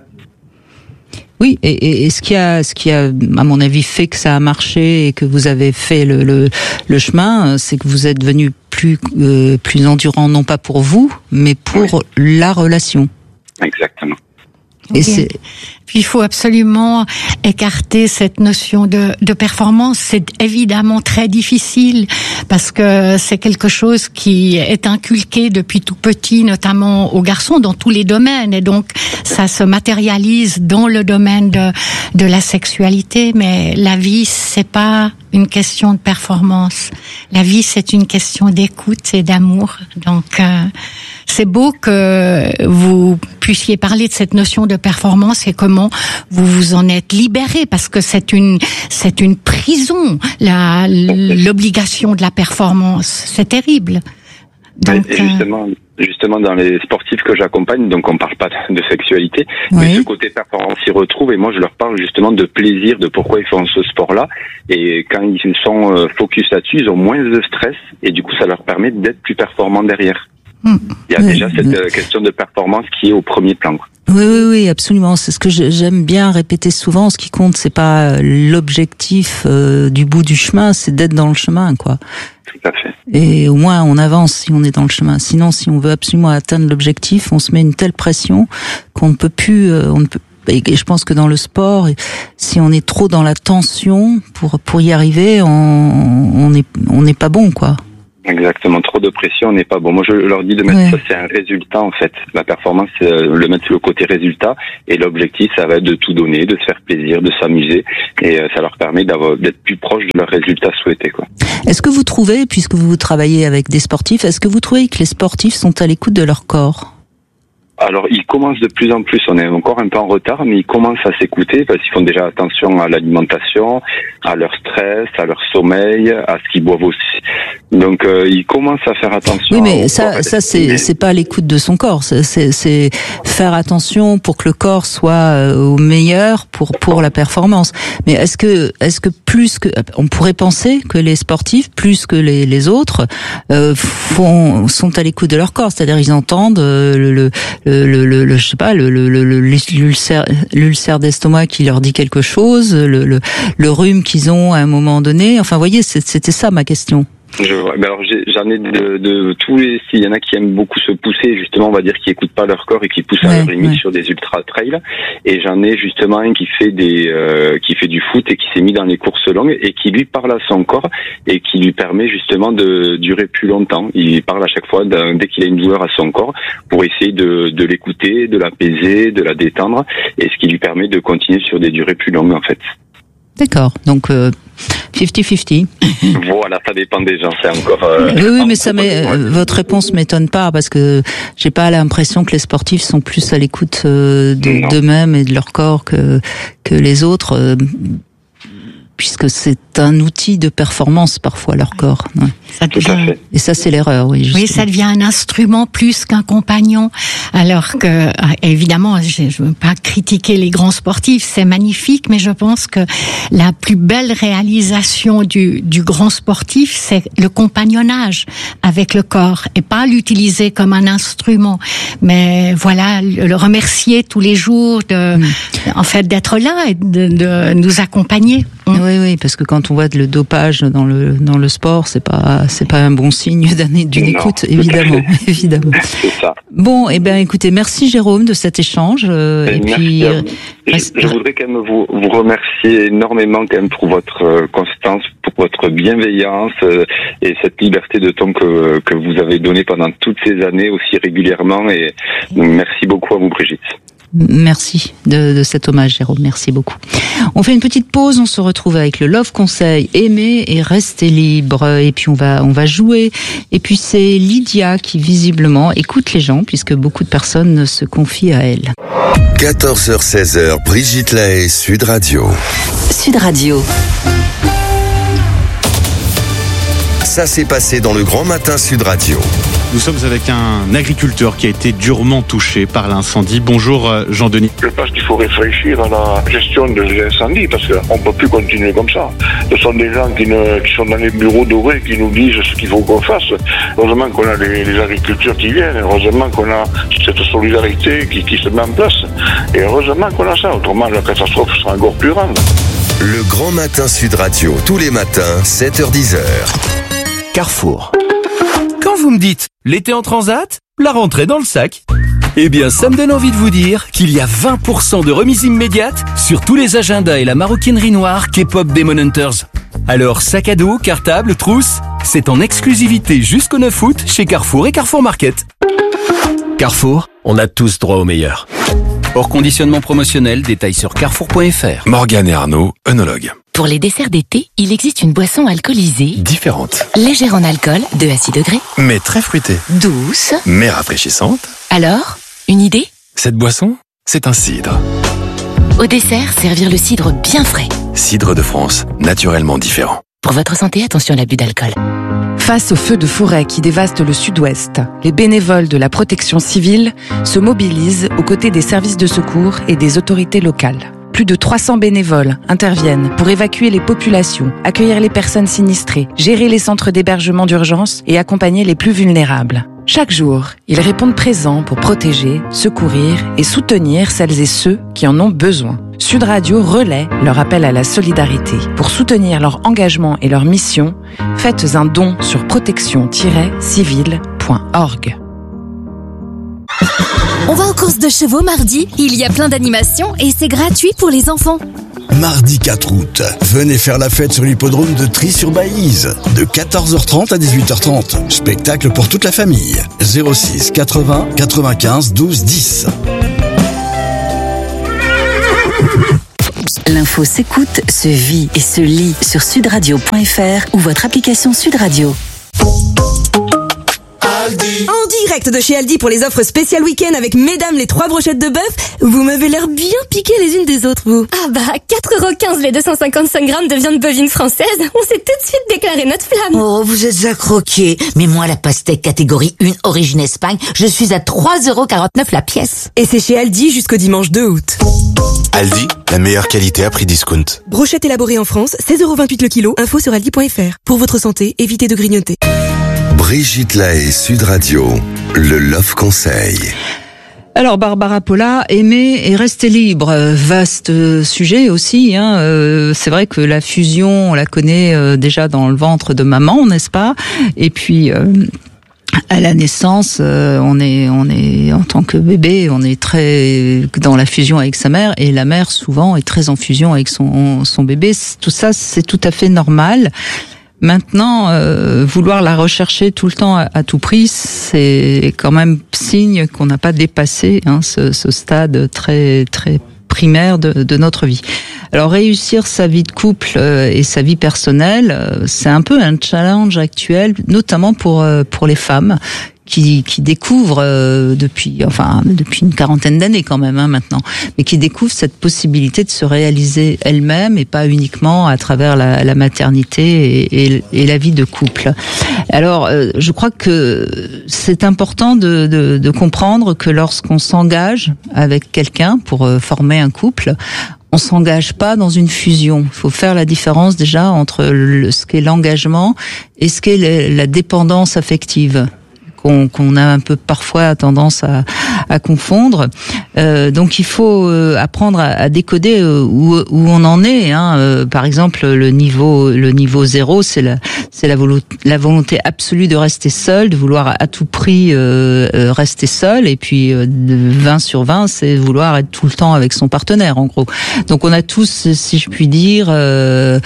Oui, et, et, et ce qui a, ce qui a, à mon avis, fait que ça a marché et que vous avez fait le, le, le chemin, c'est que vous êtes devenu plus, euh, plus endurant, non pas pour vous, mais pour oui. la relation. Exactement. Et c'est... Puis il faut absolument écarter cette notion de, de performance. C'est évidemment très difficile parce que c'est quelque chose qui est inculqué depuis tout petit, notamment aux garçons, dans tous les domaines. Et donc ça se matérialise dans le domaine de, de la sexualité. Mais la vie, c'est pas une question de performance. La vie, c'est une question d'écoute et d'amour. Donc euh, c'est beau que vous puissiez parler de cette notion de performance et comment vous vous en êtes libéré, parce que c'est une c'est une prison, la l'obligation de la performance, c'est terrible. Donc, et justement, justement dans les sportifs que j'accompagne, donc on parle pas de sexualité, oui. mais ce côté performance s'y retrouve, et moi je leur parle justement de plaisir, de pourquoi ils font ce sport-là, et quand ils sont focus là-dessus, ils ont moins de stress, et du coup ça leur permet d'être plus performants derrière. Mmh. Il y a oui. déjà cette oui. question de performance qui est au premier plan. Oui, oui, oui, absolument. C'est ce que j'aime bien répéter souvent. Ce qui compte, c'est pas l'objectif euh, du bout du chemin, c'est d'être dans le chemin, quoi. Tout à fait. Et au moins, on avance si on est dans le chemin. Sinon, si on veut absolument atteindre l'objectif, on se met une telle pression qu'on ne peut plus, euh, on ne peut. Et je pense que dans le sport, si on est trop dans la tension pour pour y arriver, on on est on n'est pas bon, quoi. Exactement, trop de pression n'est pas bon. Moi, je leur dis de mettre ouais. ça, c'est un résultat en fait. La performance, c'est le mettre sur le côté résultat, et l'objectif, ça va être de tout donner, de se faire plaisir, de s'amuser, et ça leur permet d'avoir, d'être plus proche de leur résultat souhaité, quoi. Est-ce que vous trouvez, puisque vous travaillez avec des sportifs, est-ce que vous trouvez que les sportifs sont à l'écoute de leur corps ? Alors, ils commencent de plus en plus, on est encore un peu en retard, mais ils commencent à s'écouter parce qu'ils font déjà attention à l'alimentation, à leur stress, à leur sommeil, à ce qu'ils boivent aussi. Donc, euh, ils commencent à faire attention. Oui, mais ça, corps, ça c'est mais... c'est pas l'écoute de son corps, c'est, c'est c'est faire attention pour que le corps soit au meilleur pour pour la performance. Mais est-ce que est-ce que plus que on pourrait penser que les sportifs plus que les les autres euh, font sont à l'écoute de leur corps, c'est-à-dire ils entendent euh, le, le Le, le, le, le, je sais pas, le, le, le, l'ulcère, l'ulcère d'estomac qui leur dit quelque chose, le, le, le rhume qu'ils ont à un moment donné. Enfin, vous voyez, c'était ça ma question. Je vois. Mais alors j'ai, j'en ai de, de tous les styles. Il y en a qui aiment beaucoup se pousser, justement, on va dire, qui écoutent pas leur corps et qui poussent ouais, à leur limite ouais. sur des ultra trails. Et j'en ai justement un qui fait des, euh, qui fait du foot et qui s'est mis dans les courses longues et qui lui parle à son corps et qui lui permet justement de durer plus longtemps. Il parle à chaque fois dès qu'il a une douleur à son corps pour essayer de, de l'écouter, de l'apaiser, de la détendre, et ce qui lui permet de continuer sur des durées plus longues en fait. D'accord. Donc euh, cinquante cinquante. Voilà, ça dépend des gens. C'est encore. Euh, oui, oui, mais ça m'est, euh, votre réponse m'étonne pas parce que j'ai pas l'impression que les sportifs sont plus à l'écoute euh, de, d'eux-mêmes et de leur corps que que les autres, euh, puisque c'est c'est un outil de performance parfois, leur corps. Ouais. Ça devient... Et ça, c'est l'erreur, oui. Justement. Oui, ça devient un instrument plus qu'un compagnon. Alors que, évidemment, je ne veux pas critiquer les grands sportifs, c'est magnifique, mais je pense que la plus belle réalisation du, du grand sportif, c'est le compagnonnage avec le corps et pas l'utiliser comme un instrument. Mais voilà, le remercier tous les jours de, mmh. en fait, d'être là et de, de nous accompagner. Mmh. Oui, oui, parce que quand on voit le dopage dans le dans le sport, c'est pas c'est pas un bon signe d'une, d'une écoute, évidemment, évidemment. C'est ça. Bon, eh bien, écoutez, merci Jérôme de cet échange. Euh, et, et puis, euh, je, je voudrais quand même vous vous remercier énormément quand même pour votre euh, constance, pour votre bienveillance euh, et cette liberté de ton que que vous avez donnée pendant toutes ces années aussi régulièrement. Et merci beaucoup à vous, Brigitte. Merci de, de cet hommage, Jérôme. Merci beaucoup. On fait une petite pause. On se retrouve avec le Love Conseil. Aimer et rester libre. Et puis on va on va jouer. Et puis c'est Lydia qui visiblement écoute les gens puisque beaucoup de personnes se confient à elle. quatorze heures seize heures, Brigitte Lahaie, Sud Radio. Sud Radio. Ça s'est passé dans le Grand Matin Sud Radio. Nous sommes avec un agriculteur qui a été durement touché par l'incendie. Bonjour Jean-Denis. Je pense qu'il faut réfléchir à la gestion des incendies parce qu'on ne peut plus continuer comme ça. Ce sont des gens qui, ne, qui sont dans les bureaux dorés qui nous disent ce qu'il faut qu'on fasse. Heureusement qu'on a les, les agriculteurs qui viennent. Heureusement qu'on a cette solidarité qui, qui se met en place. Et heureusement qu'on a ça. Autrement, la catastrophe sera encore plus grande. Le Grand Matin Sud Radio, tous les matins, sept heures dix heures. Carrefour. Quand vous me dites l'été en transat, la rentrée dans le sac, eh bien ça me donne envie de vous dire qu'il y a vingt pour cent de remise immédiate sur tous les agendas et la maroquinerie noire K-pop Demon Hunters. Alors sac à dos, cartable, trousse, c'est en exclusivité jusqu'au neuf août chez Carrefour et Carrefour Market. Carrefour, on a tous droit au meilleur. Hors conditionnement promotionnel, détail sur carrefour point f r. Morgane et Arnaud, œnologues. Pour les desserts d'été, il existe une boisson alcoolisée. Différente. Légère en alcool, deux à six degrés. Mais très fruitée. Douce. Mais rafraîchissante. Alors, une idée ? Cette boisson, c'est un cidre. Au dessert, servir le cidre bien frais. Cidre de France, naturellement différent. Pour votre santé, attention à l'abus d'alcool. Face aux feux de forêt qui dévastent le sud-ouest, les bénévoles de la protection civile se mobilisent aux côtés des services de secours et des autorités locales. Plus de trois cents bénévoles interviennent pour évacuer les populations, accueillir les personnes sinistrées, gérer les centres d'hébergement d'urgence et accompagner les plus vulnérables. Chaque jour, ils répondent présents pour protéger, secourir et soutenir celles et ceux qui en ont besoin. Sud Radio relaie leur appel à la solidarité. Pour soutenir leur engagement et leur mission, faites un don sur protection tiret civile point org. On va aux courses de chevaux mardi, il y a plein d'animations et c'est gratuit pour les enfants. Mardi quatre août, venez faire la fête sur l'hippodrome de Trie-sur-Baïse, de quatorze heures trente à dix-huit heures trente. Spectacle pour toute la famille. zéro six quatre-vingts quatre-vingt-quinze douze dix. L'info s'écoute, se vit et se lit sur sudradio point f r ou votre application Sud Radio. En direct de chez Aldi pour les offres spéciales week-end avec mesdames les trois brochettes de bœuf. Vous m'avez l'air bien piquées les unes des autres, vous. Ah bah, quatre euros quinze les deux cent cinquante-cinq grammes de viande bovine française. On s'est tout de suite déclaré notre flamme. Oh, vous êtes accroqués. Mais moi, la pastèque catégorie un origine Espagne, je suis à trois euros quarante-neuf la pièce. Et c'est chez Aldi jusqu'au dimanche deux août. Aldi, la meilleure qualité à prix discount. Brochette élaborée en France, seize euros vingt-huit le kilo. Info sur aldi point f r. Pour votre santé, évitez de grignoter. Brigitte Lahaie, Sud Radio, le Love Conseil. Alors Barbara Polla, aimer et rester libre, vaste sujet aussi. Hein. Euh, c'est vrai que la fusion, on la connaît euh, déjà dans le ventre de maman, n'est-ce pas ? Et puis euh, à la naissance, euh, on est, on est en tant que bébé, on est très dans la fusion avec sa mère, et la mère souvent est très en fusion avec son son bébé. Tout ça, c'est tout à fait normal. Maintenant, euh, vouloir la rechercher tout le temps à, à tout prix, c'est quand même signe qu'on n'a pas dépassé hein, ce, ce stade très très primaire de, de notre vie. Alors réussir sa vie de couple euh, et sa vie personnelle, euh, c'est un peu un challenge actuel, notamment pour euh, pour les femmes qui, qui découvre euh, depuis, enfin depuis une quarantaine d'années quand même hein, maintenant, mais qui découvre cette possibilité de se réaliser elle-même et pas uniquement à travers la, la maternité et, et, et la vie de couple. Alors, euh, je crois que c'est important de, de, de comprendre que lorsqu'on s'engage avec quelqu'un pour euh, former un couple, on s'engage pas dans une fusion. Il faut faire la différence déjà entre le, ce qu'est l'engagement et ce qu'est la dépendance affective. Qu'on, qu'on a un peu parfois tendance à, à confondre. Euh, donc il faut euh, apprendre à, à décoder euh, où, où on en est. Hein. Euh, par exemple, le niveau le niveau zéro, c'est la c'est la, volo- la volonté absolue de rester seul, de vouloir à tout prix euh, euh, rester seul. Et puis euh, de vingt sur vingt, c'est vouloir être tout le temps avec son partenaire, en gros. Donc on a tous, si je puis dire, euh,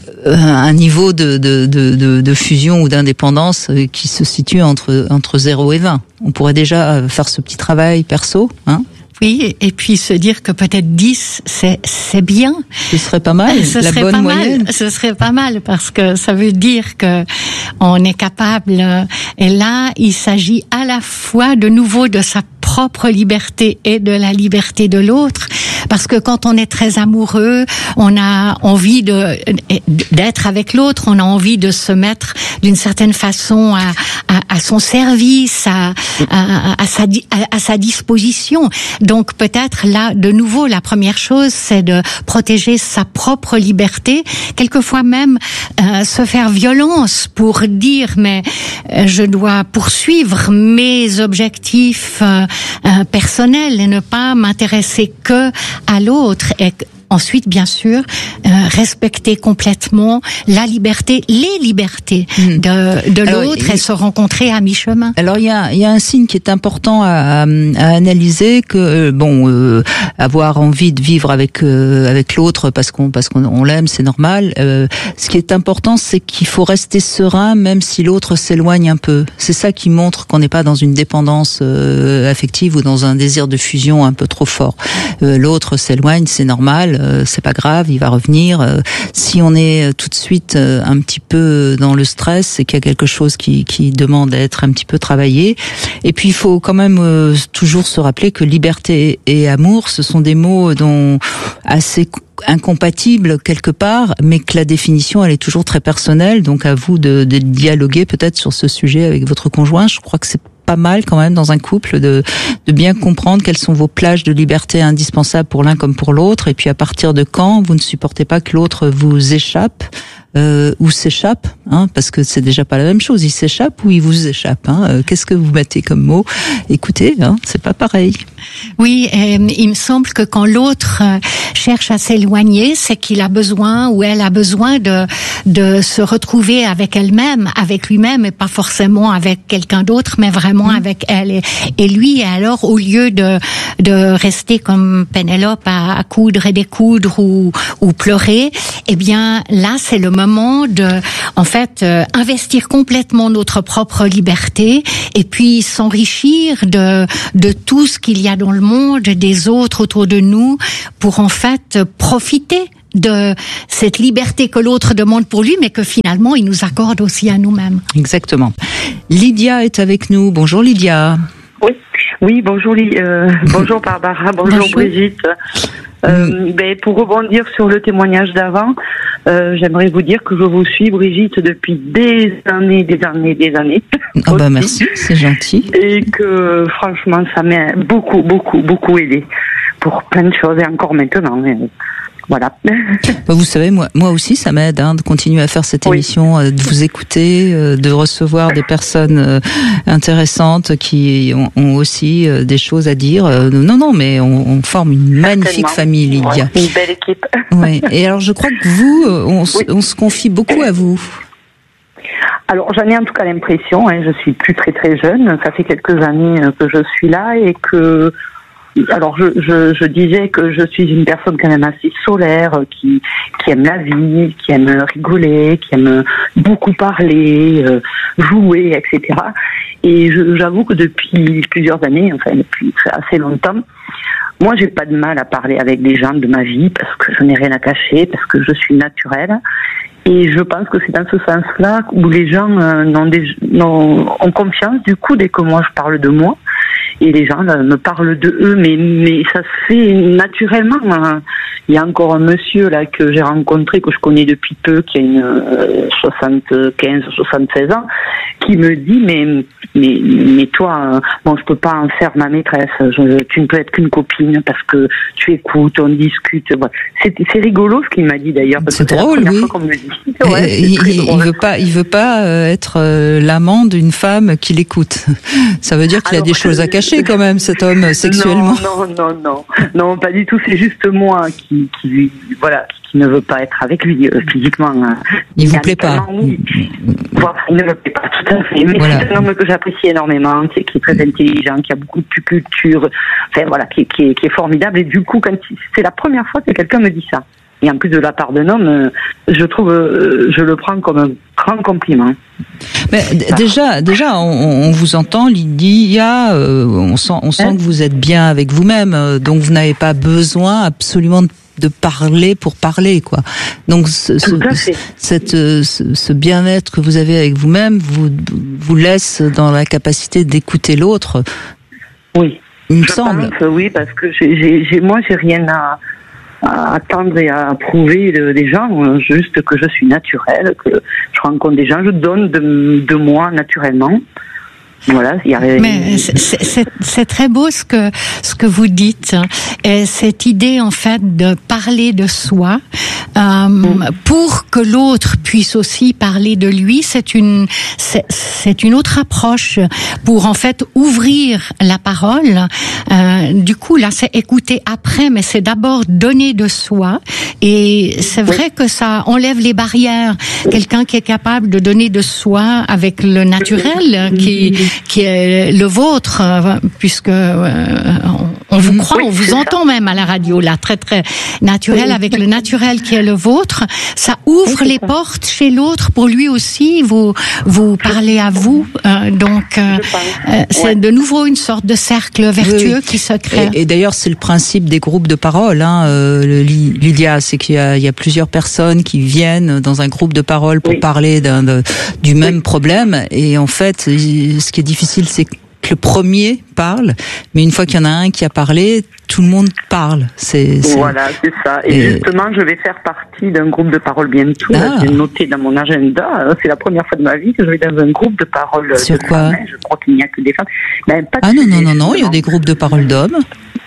un niveau de, de, de, de, de fusion ou d'indépendance qui se situe entre, entre zéro et vingt. On pourrait déjà faire ce petit travail perso, hein. Oui, et puis se dire que peut-être dix, c'est, c'est bien. Ce serait pas mal, ce la serait bonne pas moyenne. Mal. Ce serait pas mal parce que ça veut dire que on est capable. Et là, il s'agit à la fois de nouveau de sa propre liberté et de la liberté de l'autre. Parce que quand on est très amoureux, on a envie de, d'être avec l'autre, on a envie de se mettre d'une certaine façon à, à, à son service, à, à, à, sa, à, à sa disposition. Donc peut-être là, de nouveau, la première chose, c'est de protéger sa propre liberté, quelquefois même euh, se faire violence pour dire mais euh, je dois poursuivre mes objectifs euh, euh, personnels et ne pas m'intéresser que à l'autre. Et ensuite, bien sûr, euh, respecter complètement la liberté, les libertés de, de Alors, l'autre il... et se rencontrer à mi-chemin. Alors, il y a, il y a un signe qui est important à, à, à analyser, que euh, bon, euh, avoir envie de vivre avec euh, avec l'autre parce qu'on parce qu'on on l'aime, c'est normal. Euh, ce qui est important, c'est qu'il faut rester serein, même si l'autre s'éloigne un peu. C'est ça qui montre qu'on n'est pas dans une dépendance euh, affective ou dans un désir de fusion un peu trop fort. Euh, l'autre s'éloigne, c'est normal. Euh, c'est pas grave, il va revenir. Euh, si on est tout de suite euh, un petit peu dans le stress, c'est qu'il y a quelque chose qui, qui demande à être un petit peu travaillé. Et puis il faut quand même euh, toujours se rappeler que liberté et amour, ce sont des mots dont assez incompatibles quelque part, mais que la définition elle est toujours très personnelle. Donc à vous de, de dialoguer peut-être sur ce sujet avec votre conjoint. Je crois que c'est pas mal quand même dans un couple de, de bien comprendre quelles sont vos plages de liberté indispensables pour l'un comme pour l'autre, et puis à partir de quand vous ne supportez pas que l'autre vous échappe euh, ou s'échappe, hein, parce que c'est déjà pas la même chose, il s'échappe ou il vous échappe, hein. Euh, qu'est-ce que vous mettez comme mot? Écoutez, hein, c'est pas pareil. Oui, euh, il me semble que quand l'autre euh, cherche à s'éloigner, c'est qu'il a besoin ou elle a besoin de de se retrouver avec elle-même, avec lui-même, et pas forcément avec quelqu'un d'autre, mais vraiment mmh. avec elle. Et, et lui, alors, au lieu de de rester comme Pénélope à, à coudre et découdre ou ou pleurer, eh bien là, c'est le moment de, en fait, euh, investir complètement notre propre liberté et puis s'enrichir de de tout ce qu'il y a dans le monde, des autres autour de nous, pour en fait profiter de cette liberté que l'autre demande pour lui, mais que finalement il nous accorde aussi à nous-mêmes. Exactement. Lydia est avec nous. Bonjour Lydia. Oui, oui bonjour, euh, bonjour Barbara, bonjour, bonjour. Brigitte. Euh, ben, pour rebondir sur le témoignage d'avant, euh, j'aimerais vous dire que je vous suis, Brigitte, depuis des années, des années, des années. Oh bah merci, c'est gentil. Et que franchement, ça m'a beaucoup, beaucoup, beaucoup aidé pour plein de choses, et encore maintenant. Mais voilà. Bah vous savez, moi, moi aussi, ça m'aide hein, de continuer à faire cette oui. émission, euh, de vous écouter, euh, de recevoir des personnes euh, intéressantes qui ont, ont aussi euh, des choses à dire. Euh, non, non, mais on, on forme une magnifique famille, Lydia. Ouais, une belle équipe. Oui. Et alors, je crois que vous, on, oui. on se confie beaucoup à vous. Alors, j'en ai en tout cas l'impression. Hein, je suis plus très très jeune. Ça fait quelques années que je suis là et que. Alors, je, je, je disais que je suis une personne quand même assez solaire, qui, qui aime la vie, qui aime rigoler, qui aime beaucoup parler, euh, jouer, et cetera. Et je, j'avoue que depuis plusieurs années, enfin depuis assez longtemps, moi, j'ai pas de mal à parler avec des gens de ma vie parce que je n'ai rien à cacher, parce que je suis naturelle. Et je pense que c'est dans ce sens-là où les gens euh, n'ont des, n'ont, ont confiance du coup dès que moi je parle de moi. Et les gens là, me parlent de eux, mais, mais ça se fait naturellement. Hein. Il y a encore un monsieur là que j'ai rencontré, que je connais depuis peu, qui a une euh, soixante-quinze, soixante-seize ans, qui me dit mais mais mais toi, euh, bon, je peux pas en faire ma maîtresse. Je, tu ne peux être qu'une copine parce que tu écoutes, on discute. Ouais. C'est, c'est rigolo ce qu'il m'a dit d'ailleurs. Parce c'est que drôle, c'est la oui. fois qu'on me le dit. Ouais, il, c'est il, il veut pas, il veut pas euh, être euh, l'amant d'une femme qui l'écoute. Ça veut dire qu'il Alors, y a des choses à cacher quand même, cet homme sexuellement. Non, non, non, non, non, pas du tout. C'est juste moi qui, qui, voilà, qui ne veut pas être avec lui euh, physiquement. Hein. Il vous plaît pas. Oui. Voilà, il ne me plaît pas tout à fait. Mais voilà. C'est un homme que j'apprécie énormément, qui est très intelligent, qui a beaucoup de culture, enfin voilà, qui, qui, est, qui est formidable. Et du coup, quand c'est la première fois que quelqu'un me dit ça. Et en plus de la part d'un homme, je trouve, je le prends comme un grand compliment. Mais d- déjà, déjà, on, on vous entend, Lydia. Euh, on sent, on sent hein? que vous êtes bien avec vous-même, euh, donc vous n'avez pas besoin absolument de, de parler pour parler, quoi. Donc, ce, ce, cette, ce, ce bien-être que vous avez avec vous-même vous vous laisse dans la capacité d'écouter l'autre. Oui, il me je semble. Pense, oui, parce que j'ai, j'ai, j'ai, moi, j'ai rien à. à attendre et à prouver des gens, juste que je suis naturelle, que je rencontre des gens, je donne de, de moi naturellement. Voilà, il y a... Mais c'est, c'est, c'est très beau ce que ce que vous dites. Et cette idée en fait de parler de soi euh, mm. pour que l'autre puisse aussi parler de lui, c'est une c'est, c'est une autre approche pour en fait ouvrir la parole. Euh, du coup là, c'est écouter après, mais c'est d'abord donner de soi. Et c'est vrai oui. que ça enlève les barrières. Quelqu'un qui est capable de donner de soi avec le naturel, qui qui est le vôtre, puisque euh, on, on vous croit, oui, on vous entend ça. Même à la radio, là, très très naturel, oui. avec le naturel qui est le vôtre, ça ouvre oui, les ça. portes chez l'autre pour lui aussi vous vous parler à vous. Euh, donc euh, c'est ouais. de nouveau une sorte de cercle vertueux oui. qui se crée. Et, et d'ailleurs, c'est le principe des groupes de parole, hein, euh, Lydia, c'est qu'il y a, il y a plusieurs personnes qui viennent dans un groupe de parole pour oui. parler d'un, de, du même oui. problème, et en fait, ce qui est difficile, c'est que le premier parle, mais une fois qu'il y en a un qui a parlé, tout le monde parle. C'est, c'est... Voilà, c'est ça. Et, et justement, je vais faire partie d'un groupe de parole bientôt. Ah. J'ai noté dans mon agenda. C'est la première fois de ma vie que je vais dans un groupe de parole. Sur de quoi femmes. Je crois qu'il n'y a que des femmes. Ben, pas ah non, non, non, non, il y a des groupes de parole d'hommes.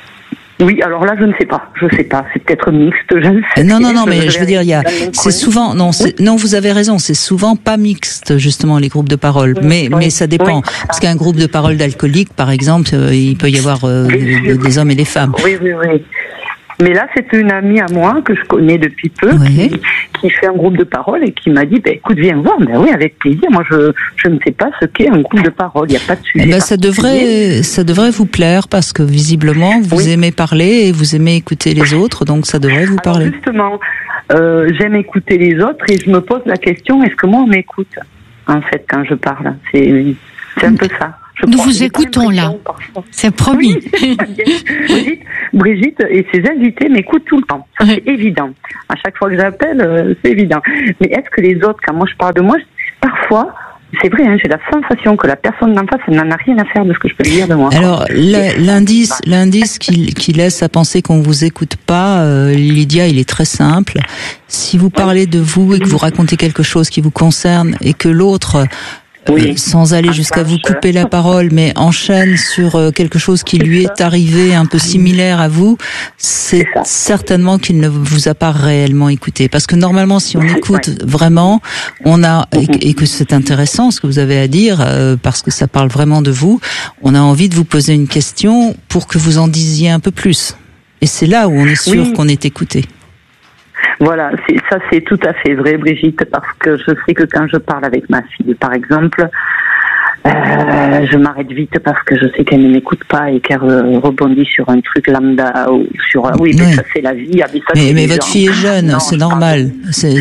Oui, alors là, je ne sais pas. Je sais pas. C'est peut-être mixte. Je ne sais non, non, non, mais je veux dire, il y a, c'est souvent, non, c'est, oui. non, vous avez raison. C'est souvent pas mixte, justement, les groupes de parole. Oui, mais, oui. mais ça dépend. Oui. Parce qu'un groupe de parole d'alcooliques, par exemple, euh, il peut y avoir euh, oui, des hommes et des femmes. Oui, oui, oui. Mais là, c'est une amie à moi que je connais depuis peu, oui. qui, qui fait un groupe de parole et qui m'a dit, ben, écoute, viens voir. Ben oui, avec plaisir. Moi, je, je ne sais pas ce qu'est un groupe de parole. Il n'y a pas de sujet. Ben, ça devrait, ça devrait vous plaire parce que visiblement, vous oui. aimez parler et vous aimez écouter les autres, donc ça devrait vous parler. Alors justement, euh, j'aime écouter les autres et je me pose la question, est-ce que moi, on m'écoute, en fait, quand je parle? C'est, c'est un peu ça. Je Nous vous écoutons là, c'est promis. Oui. Brigitte, Brigitte et ses invités m'écoutent tout le temps, ça c'est évident. À chaque fois que j'appelle, euh, c'est évident. Mais est-ce que les autres, quand moi je parle de moi, parfois, c'est vrai, hein, j'ai la sensation que la personne d'en face, elle n'en a rien à faire de ce que je peux lui dire de moi. Alors, l'indice, l'indice qui, qui laisse à penser qu'on vous écoute pas, euh, Lydia, il est très simple. Si vous parlez de vous et que vous racontez quelque chose qui vous concerne et que l'autre Oui. Euh, sans aller jusqu'à vous couper la parole, mais enchaîne sur euh, quelque chose qui lui est arrivé un peu similaire à vous, c'est, c'est certainement qu'il ne vous a pas réellement écouté. Parce que normalement, si on écoute ouais. vraiment, on a et, et que c'est intéressant ce que vous avez à dire, euh, parce que ça parle vraiment de vous, on a envie de vous poser une question pour que vous en disiez un peu plus. Et c'est là où on est sûr oui. qu'on est écouté. Voilà, c'est, ça c'est tout à fait vrai, Brigitte, parce que je sais que quand je parle avec ma fille, par exemple, euh, je m'arrête vite parce que je sais qu'elle ne m'écoute pas et qu'elle rebondit sur un truc lambda ou sur un... Oui, mais oui. ça c'est la vie. Ah, mais ça, mais mais votre gens. fille est jeune, non, c'est normal. C'est...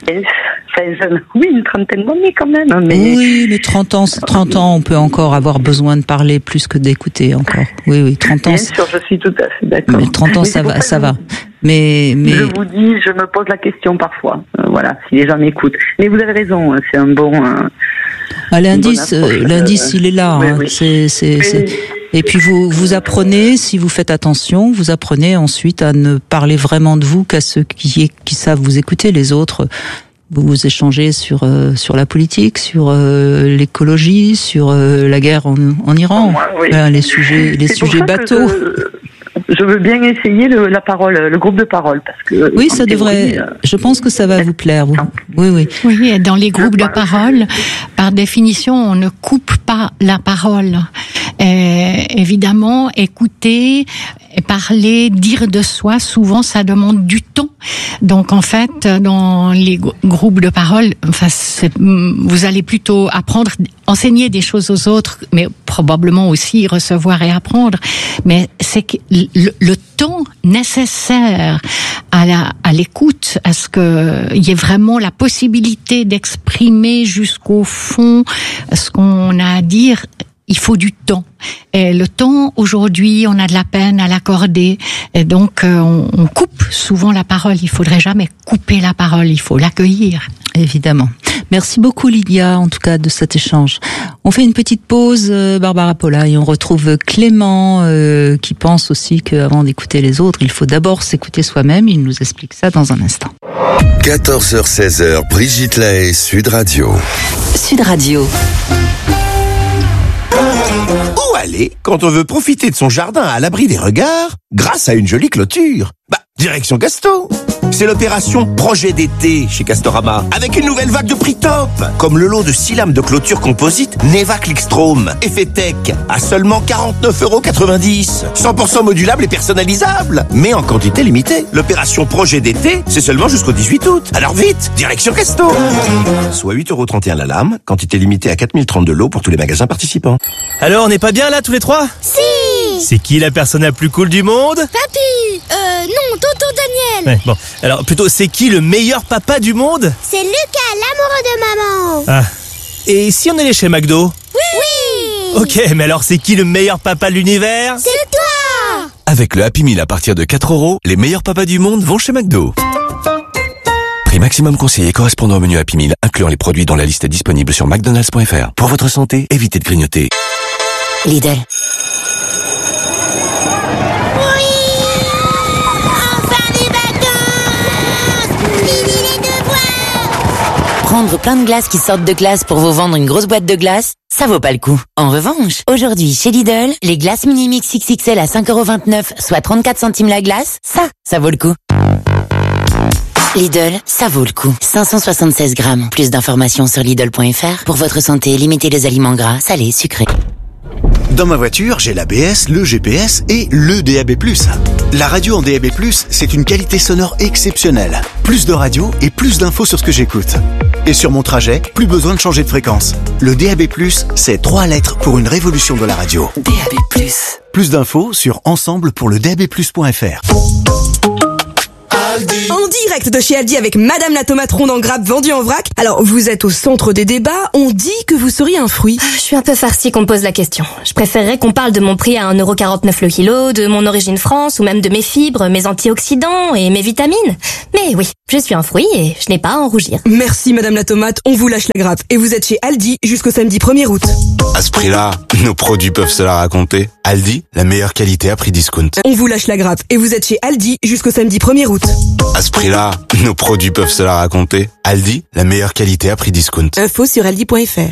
C'est jeune. Oui, une trentaine d'années quand même. Mais... Oui, mais trente ans, trente ans, on peut encore avoir besoin de parler plus que d'écouter encore. Oui, oui, trente ans. Bien sûr, je suis tout à fait d'accord. Mais trente ans, mais ça va, ça va. Mais, mais... Je vous dis, je me pose la question parfois. Euh, voilà, si les gens m'écoutent. Mais vous avez raison, c'est un bon. Euh, ah, l'indice, euh, l'indice, il est là. Oui, hein. oui. C'est, c'est, Mais... c'est... Et puis vous, vous apprenez, si vous faites attention, vous apprenez ensuite à ne parler vraiment de vous qu'à ceux qui, qui savent vous écouter. Les autres, vous vous échangez sur euh, sur la politique, sur euh, l'écologie, sur euh, la guerre en, en Iran, Moi, oui. euh, les sujets, les C'est pour sujets ça que bateaux. Je, je veux bien essayer le, la parole, le groupe de parole, parce que. Oui, en ça théorie, devrait. euh, Je pense que ça va vous plaire. Vous. Oui, oui. Oui, et dans les groupes de parole, par définition, on ne coupe pas la parole. Et évidemment, écouter, parler, dire de soi, souvent, ça demande du temps. Donc, en fait, dans les g- groupes de parole, enfin, c'est, vous allez plutôt apprendre, enseigner des choses aux autres, mais probablement aussi recevoir et apprendre. Mais c'est que le, le temps nécessaire à la, à l'écoute, à ce que il y ait vraiment la possibilité d'exprimer jusqu'au fond ce qu'on a à dire. Il faut du temps. Et le temps, aujourd'hui, on a de la peine à l'accorder. Et donc, euh, on, on coupe souvent la parole. Il faudrait jamais couper la parole. Il faut l'accueillir. Évidemment. Merci beaucoup, Lydia, en tout cas, de cet échange. On fait une petite pause, euh, Barbara Polla, et on retrouve Clément, euh, qui pense aussi qu'avant d'écouter les autres, il faut d'abord s'écouter soi-même. Il nous explique ça dans un instant. quatorze heures seize heures, Brigitte Lahaie, Sud Radio. Sud Radio. Où aller quand on veut profiter de son jardin à l'abri des regards grâce à une jolie clôture? Bah, direction Gasto. C'est l'opération Projet d'été chez Castorama, avec une nouvelle vague de prix top, comme le lot de six lames de clôture composite Neva Clickstrom, effet tech, à seulement quarante-neuf euros quatre-vingt-dix. cent pour cent modulable et personnalisable, mais en quantité limitée. L'opération Projet d'été, c'est seulement jusqu'au dix-huit août. Alors vite, direction Gasto. Soit huit euros trente et un la lame, quantité limitée à quatre mille trente de lots pour tous les magasins participants. Alors, on n'est pas bien là tous les trois? Si! C'est qui la personne la plus cool du monde? Papy! Euh, non, tonton Daniel! Ouais, bon. Alors, plutôt, c'est qui le meilleur papa du monde? C'est Lucas, l'amoureux de maman! Ah. Et si on allait chez McDo? Oui! Ok, mais alors c'est qui le meilleur papa de l'univers? C'est toi! Avec le Happy Meal à partir de quatre euros, les meilleurs papas du monde vont chez McDo. Prix maximum conseillé correspondant au menu Happy Meal, incluant les produits dont la liste est disponible sur mcdonalds point f r. Pour votre santé, évitez de grignoter. Lidl. Prendre plein de glaces qui sortent de glace pour vous vendre une grosse boîte de glace, ça vaut pas le coup. En revanche, aujourd'hui, chez Lidl, les glaces Mini-Mix X X L à cinq euros vingt-neuf, soit trente-quatre centimes la glace, ça, ça vaut le coup. Lidl, ça vaut le coup. cinq cent soixante-seize grammes. Plus d'informations sur Lidl point f r. Pour votre santé, limitez les aliments gras, salés, sucrés. Dans ma voiture, j'ai l'A B S, le G P S et le D A B plus. La radio en D A B plus, c'est une qualité sonore exceptionnelle. Plus de radio et plus d'infos sur ce que j'écoute. Et sur mon trajet, plus besoin de changer de fréquence. Le D A B plus, c'est trois lettres pour une révolution de la radio. D A B plus. Plus d'infos sur ensemble pour le D A B plus point f r. En direct de chez Aldi avec Madame la tomate ronde en grappe vendue en vrac. Alors, vous êtes au centre des débats, on dit que vous seriez un fruit. Je suis un peu farcie qu'on me pose la question. Je préférerais qu'on parle de mon prix à un euro quarante-neuf le kilo, de mon origine France, ou même de mes fibres, mes antioxydants et mes vitamines. Mais oui, je suis un fruit et je n'ai pas à en rougir. Merci Madame la tomate, on vous lâche la grappe. Et vous êtes chez Aldi jusqu'au samedi premier août. À ce prix-là, nos produits peuvent se la raconter. Aldi, la meilleure qualité à prix discount. On vous lâche la grappe. Et vous êtes chez Aldi jusqu'au samedi premier août. À ce prix-là, nos produits peuvent se la raconter. Aldi, la meilleure qualité à prix discount. Info sur aldi point f r.